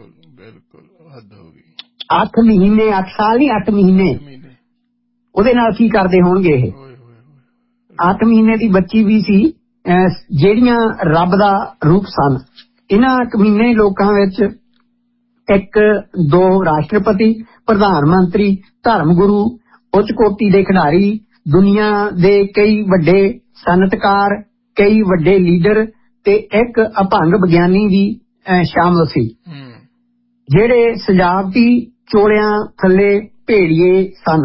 8 ਮਹੀਨੇ, 8 ਸਾਲ ਨਹੀਂ, 8 ਮਹੀਨੇ। ਉਹਦੇ ਨਾਲ ਕੀ ਕਰਦੇ ਹੋਣਗੇ ਇਹ? 8 ਮਹੀਨੇ ਦੀ ਬੱਚੀ ਵੀ ਸੀ, ਜਿਹੜੀਆਂ ਰੱਬ ਦਾ ਰੂਪ ਸਨ। ਇਹਨਾਂ ਕਮੀਨੇ ਲੋਕਾਂ ਵਿੱਚ 1-2 ਰਾਸ਼ਟਰਪਤੀ, ਪ੍ਰਧਾਨ ਮੰਤਰੀ, ਧਰਮ ਗੁਰੂ, ਉੱਚ ਕੋਟੀ ਦੇ ਖਿਡਾਰੀ, ਦੁਨੀਆ ਦੇ ਕਈ ਵੱਡੇ ਸਨਅਤਕਾਰ, ਕਈ ਵੱਡੇ ਲੀਡਰ ਤੇ ਇੱਕ ਅਭੰਗ ਵਿਗਿਆਨੀ ਵੀ ਸ਼ਾਮਲ ਸੀ, ਜਿਹੜੇ ਸਜਾਵਟੀ ਚੋਲਿਆਂ ਥੱਲੇ ਭੇੜੀਏ ਸਨ,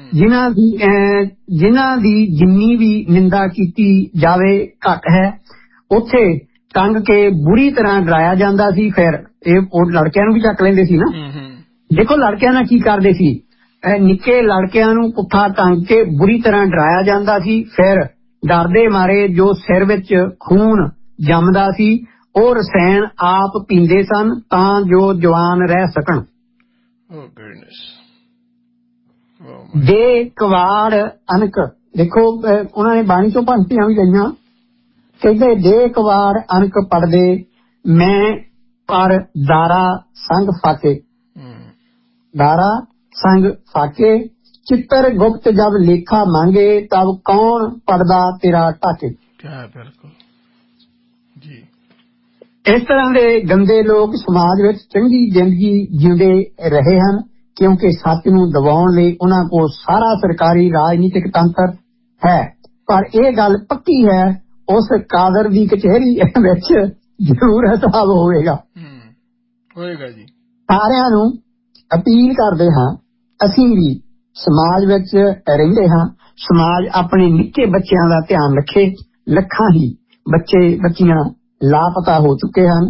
ਜਿਨ੍ਹਾਂ ਦੀ ਜਿੰਨੀ ਵੀ ਨਿੰਦਾ ਕੀਤੀ ਜਾਵੇ ਘੱਟ ਹੈ। ਉੱਥੇ ਟੰਗ ਕੇ ਬੁਰੀ ਤਰ੍ਹਾਂ ਡਰਾਇਆ ਜਾਂਦਾ ਸੀ। ਫਿਰ ਉਹ ਲੜਕਿਆਂ ਨੂੰ ਵੀ ਚੱਕ ਲੈਂਦੇ ਸੀ ਨਾ। ਦੇਖੋ ਲੜਕਿਆਂ ਨਾਲ ਕੀ ਕਰਦੇ ਸੀ, ਨਿੱਕੇ ਲੜਕਿਆਂ ਨੂੰ ਪੁੱਠਾ ਟੰਗ ਕੇ ਬੁਰੀ ਤਰ੍ਹਾਂ ਡਰਾਇਆ ਜਾਂਦਾ ਸੀ। ਫਿਰ ਡਰਦੇ ਮਾਰੇ ਜੋ ਸਿਰ ਵਿੱਚ ਖੂਨ ਜੰਮਦਾ ਸੀ ਉਹ ਰਸਾਇਣ ਆਪ ਪੀਂਦੇ ਸਨ ਤਾਂ ਜੋ ਜਵਾਨ ਰਹਿ ਸਕਣ। ਦੇ ਕਵਾੜ ਅਨਕ, ਦੇਖੋ ਉਹਨਾਂ ਨੇ ਬਾਣੀ ਤੋਂ ਪੰਕਤੀਆਂ ਵੀ ਲਈਆਂ। ਕਹਿੰਦੇ ਦੇ ਕਵਾੜ ਅਨਕ ਪੜਦੇ ਮੈਂ ਪਰ ਦਾਰਾ ਸੰਗ ਫਾਕੇ, ਦਾਰਾ ਸੰਗ ਫਾਕੇ, ਚਿੱਤਰ ਗੁਪਤ ਜਬ ਲੇਖਾ ਮੰਗੇ ਤਬ ਕੌਣ ਪੜਦਾ ਤੇਰਾ ਢਾਕੇ। ਇਸ ਤਰ੍ਹਾਂ ਦੇ ਗੰਦੇ ਲੋਕ ਸਮਾਜ ਵਿੱਚ ਚੰਗੀ ਜ਼ਿੰਦਗੀ ਜਿਉਂਦੇ ਰਹੇ ਹਨ, ਕਿਉਂਕਿ ਸੱਚ ਨੂੰ ਦਬਾਉਣ ਲਈ ਉਹਨਾਂ ਕੋਲ ਸਾਰਾ ਸਰਕਾਰੀ ਰਾਜਨੀਤਿਕ ਤੰਤਰ ਹੈ। ਪਰ ਇਹ ਗੱਲ ਪੱਕੀ ਹੈ, ਉਸ ਕਾਦਰ ਦੀ ਕਚਹਿਰੀ ਵਿੱਚ ਜ਼ਰੂਰ ਹਿਸਾਬ ਹੋਵੇਗਾ ਜੀ। ਸਾਰਿਆਂ ਨੂੰ ਅਪੀਲ ਕਰਦੇ ਹਾਂ, ਅਸੀਂ ਵੀ ਸਮਾਜ ਵਿੱਚ ਰਹਿੰਦੇ ਹਾਂ, ਸਮਾਜ ਆਪਣੇ ਨਿੱਕੇ ਬੱਚਿਆਂ ਦਾ ਧਿਆਨ ਰੱਖੇ। ਲੱਖਾਂ ਹੀ ਬੱਚੀਆਂ ਲਾਪਤਾ ਹੋ ਚੁੱਕੇ ਹਨ।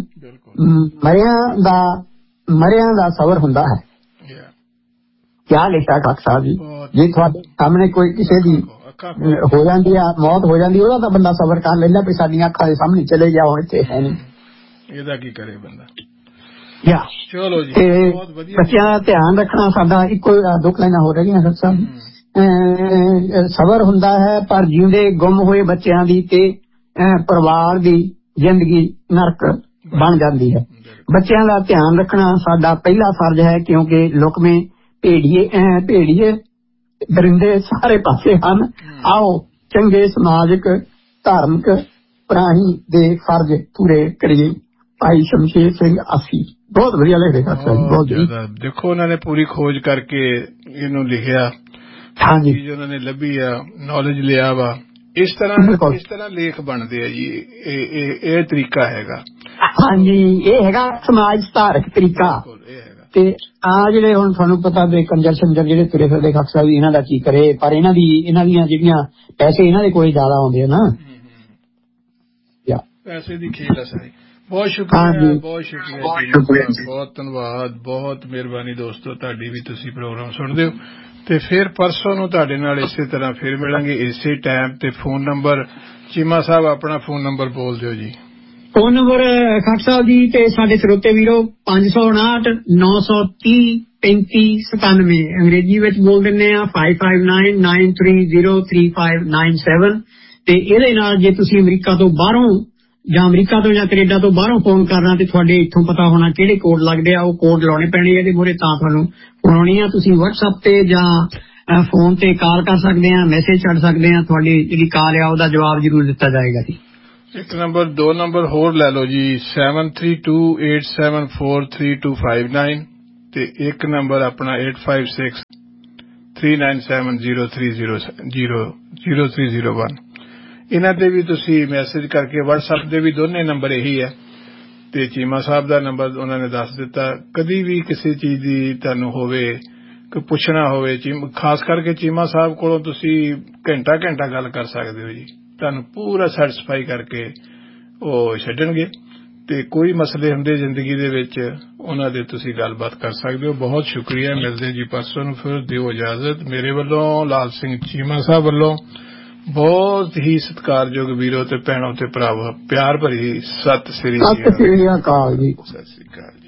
ਮਰਿਆਂ ਦਾ ਸਬਰ ਹੁੰਦਾ ਹੈ। ਕਿਆ ਲਿਖਿਆ ਖਾਕ ਸਾਹਿਬ ਜੀ, ਜੇ ਤੁਹਾਡੇ ਸਾਹਮਣੇ ਕੋਈ ਕਿਸੇ ਦੀ ਹੋ ਜਾਂਦੀ ਆ, ਮੌਤ ਹੋ ਜਾਂਦੀ, ਉਹਦਾ ਤਾਂ ਬੰਦਾ ਸਬਰ ਕਰ ਲੈਂਦਾ ਵੀ ਸਾਡੀਆਂ ਅੱਖਾਂ ਦੇ ਸਾਹਮਣੇ ਚਲੇ ਗਿਆ, ਹੁਣ ਇੱਥੇ ਹੈ ਨਹੀਂ, ਇਹਦਾ ਕੀ ਕਰੇ ਬੰਦਾ। ਚਲੋ ਜੀ, ਬੱਚਿਆਂ ਦਾ ਧਿਆਨ ਰੱਖਣਾ ਸਾਡਾ ਇੱਕੋ ਦੁੱਖ ਲੈਣਾ ਹੋ ਰਹੀਆਂ ਖਾਕ ਸਾਹਿਬ। ਸਬਰ ਹੁੰਦਾ ਹੈ, ਪਰ ਜਿਉਂਦੇ ਗੁੰਮ ਹੋਏ ਬੱਚਿਆਂ ਦੀ ਤੇ ਪਰਿਵਾਰ ਦੀ ਜ਼ਿੰਦਗੀ ਨਰਕ ਬਣ ਜਾਂਦੀ ਹੈ। ਬੱਚਿਆਂ ਦਾ ਧਿਆਨ ਰੱਖਣਾ ਸਾਡਾ ਪਹਿਲਾ ਫਰਜ਼ ਹੈ, ਕਿਉਂਕਿ ਲੁਕਵੇਂ ਭੇੜੀਏ ਦਰਿੰਦੇ ਸਾਰੇ ਪਾਸੇ ਹਨ। ਆਓ ਚੰਗੇ ਸਮਾਜਿਕ ਧਾਰਮਿਕ ਪ੍ਰਾਣੀ ਦੇ ਫਰਜ਼ ਪੂਰੇ ਕਰੀਏ। ਭਾਈ ਸ਼ਮਸ਼ੇਰ ਸਿੰਘ ਆਸੀ, ਬਹੁਤ ਵਧੀਆ ਲਿਖਦੇ ਬਹੁਤ ਜ਼ਿਆਦਾ। ਦੇਖੋ ਉਹਨਾਂ ਨੇ ਪੂਰੀ ਖੋਜ ਕਰਕੇ ਇਹਨੂੰ ਲਿਖਿਆ, ਚੀਜ਼ ਉਹਨਾਂ ਨੇ ਲੱਭੀ ਆ, ਨੌਲੇਜ ਲਿਆ ਵਾ। ਇਸ ਤਰ੍ਹਾਂ ਲੇਖ ਬਣਦੇ ਆ ਜੀ। ਇਹ ਤਰੀਕਾ ਹੈਗਾ। ਹਾਂਜੀ, ਇਹ ਹੈਗਾ ਸਮਾਜ ਸੁਧਾਰਕ ਤਰੀਕਾ। ਤੇ ਆ ਜਿਹੜੇ ਹੁਣ ਤੁਹਾਨੂੰ ਪਤਾ ਵੀ ਕੰਜਰ ਸ਼ੰਜਰ ਜਿਹੜੇ ਤੁਰੇ ਫਿਰਦੇ ਖਾਕ ਸਾਹਿਬ, ਇਹਨਾਂ ਦਾ ਕੀ ਕਰੇ। ਪਰ ਇਹਨਾਂ ਦੀਆਂ ਜਿਹੜੀਆਂ ਪੈਸੇ ਇਹਨਾਂ ਦੇ ਕੋਲ ਜ਼ਿਆਦਾ ਆਉਂਦੇ ਆ ਨਾ, ਪੈਸੇ ਦੀ ਖੇਡ ਆ ਸਾਰੀ। ਬਹੁਤ ਸ਼ੁਕਰੀਆ, ਬਹੁਤ ਧੰਨਵਾਦ, ਬਹੁਤ ਮਿਹਰਬਾਨੀ ਦੋਸਤੋ ਤੁਹਾਡੀ ਵੀ। ਤੁਸੀਂ ਪ੍ਰੋਗਰਾਮ ਸੁਣਦੇ ਹੋ ਤੇ ਫਿਰ ਪਰਸੋਂ ਨੂੰ ਤੁਹਾਡੇ ਨਾਲ ਇਸੇ ਤਰ੍ਹਾਂ ਫਿਰ ਮਿਲਾਂਗੇ ਇਸੇ ਟਾਈਮ ਤੇ। ਫੋਨ ਨੰਬਰ ਚੀਮਾ ਸਾਹਿਬ ਆਪਣਾ ਫੋਨ ਨੰਬਰ ਬੋਲ ਦਿਓ ਜੀ। ਫੋਨ ਨੰਬਰ ਖਾਕ ਸਾਹਿਬ ਜੀ ਤੇ ਸਾਡੇ ਸਰੋਤੇ ਵੀਰੋ 559 930 3597, ਅੰਗਰੇਜ਼ੀ ਵਿੱਚ ਬੋਲ ਦਿੰਦੇ ਆ 5599303597। ਤੇ ਇਹਦੇ ਨਾਲ ਜੇ ਤੁਸੀਂ ਅਮਰੀਕਾ ਤੋਂ ਬਾਹਰੋਂ ਜਾਂ ਅਮਰੀਕਾ ਤੋਂ ਜਾਂ ਕੈਨੇਡਾ ਤੋਂ ਬਾਹਰੋਂ ਫੋਨ ਕਰਨਾ ਤੇ ਤੁਹਾਡੇ ਇੱਥੋਂ ਪਤਾ ਹੋਣਾ ਕਿਹੜੇ ਕੋਡ ਲੱਗਦੇ ਆ, ਉਹ ਕੋਡ ਲਾਉਣੇ ਪੈਣੇ ਇਹਦੇ ਮੂਹਰੇ ਤਾਂ ਤੁਹਾਨੂੰ ਫੋਨ ਆ। ਤੁਸੀਂ WhatsApp ਤੇ ਜਾਂ ਫੋਨ ਤੇ ਕਾਲ ਕਰ ਸਕਦੇ ਆ, ਮੈਸੇਜ ਛੱਡ ਸਕਦੇ ਆ, ਤੁਹਾਡੀ ਜਿਹੜੀ ਕਾਲ ਆ ਉਹਦਾ ਜਵਾਬ ਜ਼ਰੂਰ ਦਿੱਤਾ ਜਾਏਗਾ ਜੀ। ਇੱਕ ਨੰਬਰ 2 ਨੰਬਰ ਹੋਰ ਲੈ ਲਓ ਜੀ 7328743259 ਤੇ ਇੱਕ ਨੰਬਰ ਆਪਣਾ 8563970301। ਇਹਨਾਂ ਤੇ ਵੀ ਤੁਸੀਂ ਮੈਸੇਜ ਕਰਕੇ, WhatsApp ਦੇ ਵੀ ਦੋਨੇ ਨੰਬਰ ਇਹੀ ਹੈ ਤੇ ਚੀਮਾ ਸਾਹਿਬ ਦਾ ਨੰਬਰ ਉਹਨਾਂ ਨੇ ਦੱਸ ਦਿੱਤਾ। ਕਦੀ ਵੀ ਕਿਸੇ ਚੀਜ਼ ਦੀ ਤੁਹਾਨੂੰ ਹੋਵੇ ਕੋਈ ਪੁੱਛਣਾ ਹੋਵੇ, ਖਾਸ ਕਰਕੇ ਚੀਮਾ ਸਾਹਿਬ ਕੋਲੋਂ ਤੁਸੀਂ ਘੰਟਾ ਗੱਲ ਕਰ ਸਕਦੇ ਹੋ ਜੀ, ਤੁਹਾਨੂੰ ਪੂਰਾ ਸੈਟੀਸਫਾਈ ਕਰਕੇ ਉਹ ਛੱਡਣਗੇ ਤੇ ਕੋਈ ਮਸਲੇ ਹੁੰਦੇ ਜ਼ਿੰਦਗੀ ਦੇ ਵਿੱਚ ਉਹਨਾਂ ਦੇ ਤੁਸੀਂ ਗੱਲਬਾਤ ਕਰ ਸਕਦੇ ਹੋ। ਬਹੁਤ ਸ਼ੁਕਰੀਆ, ਮਿਲਦੇ ਜੀ ਪਰਸੋਂ ਨੂੰ, ਫਿਰ ਦਿਓ ਇਜਾਜ਼ਤ। ਮੇਰੇ ਵੱਲੋਂ ਲਾਲ ਸਿੰਘ ਚੀਮਾ ਸਾਹਿਬ ਵੱਲੋਂ ਬਹੁਤ ਹੀ ਸਤਿਕਾਰਯੋਗ ਵੀਰੋ ਤੇ ਭੈਣੋ ਤੇ ਭਰਾਵੋ, ਪਿਆਰ ਭਰੀ ਸਤਿ ਸ੍ਰੀ ਅਕਾਲ ਜੀ। ਸਤਿ ਸ੍ਰੀ ਅਕਾਲ ਜੀ। ਸਤਿ ਸ੍ਰੀ ਅਕਾਲ।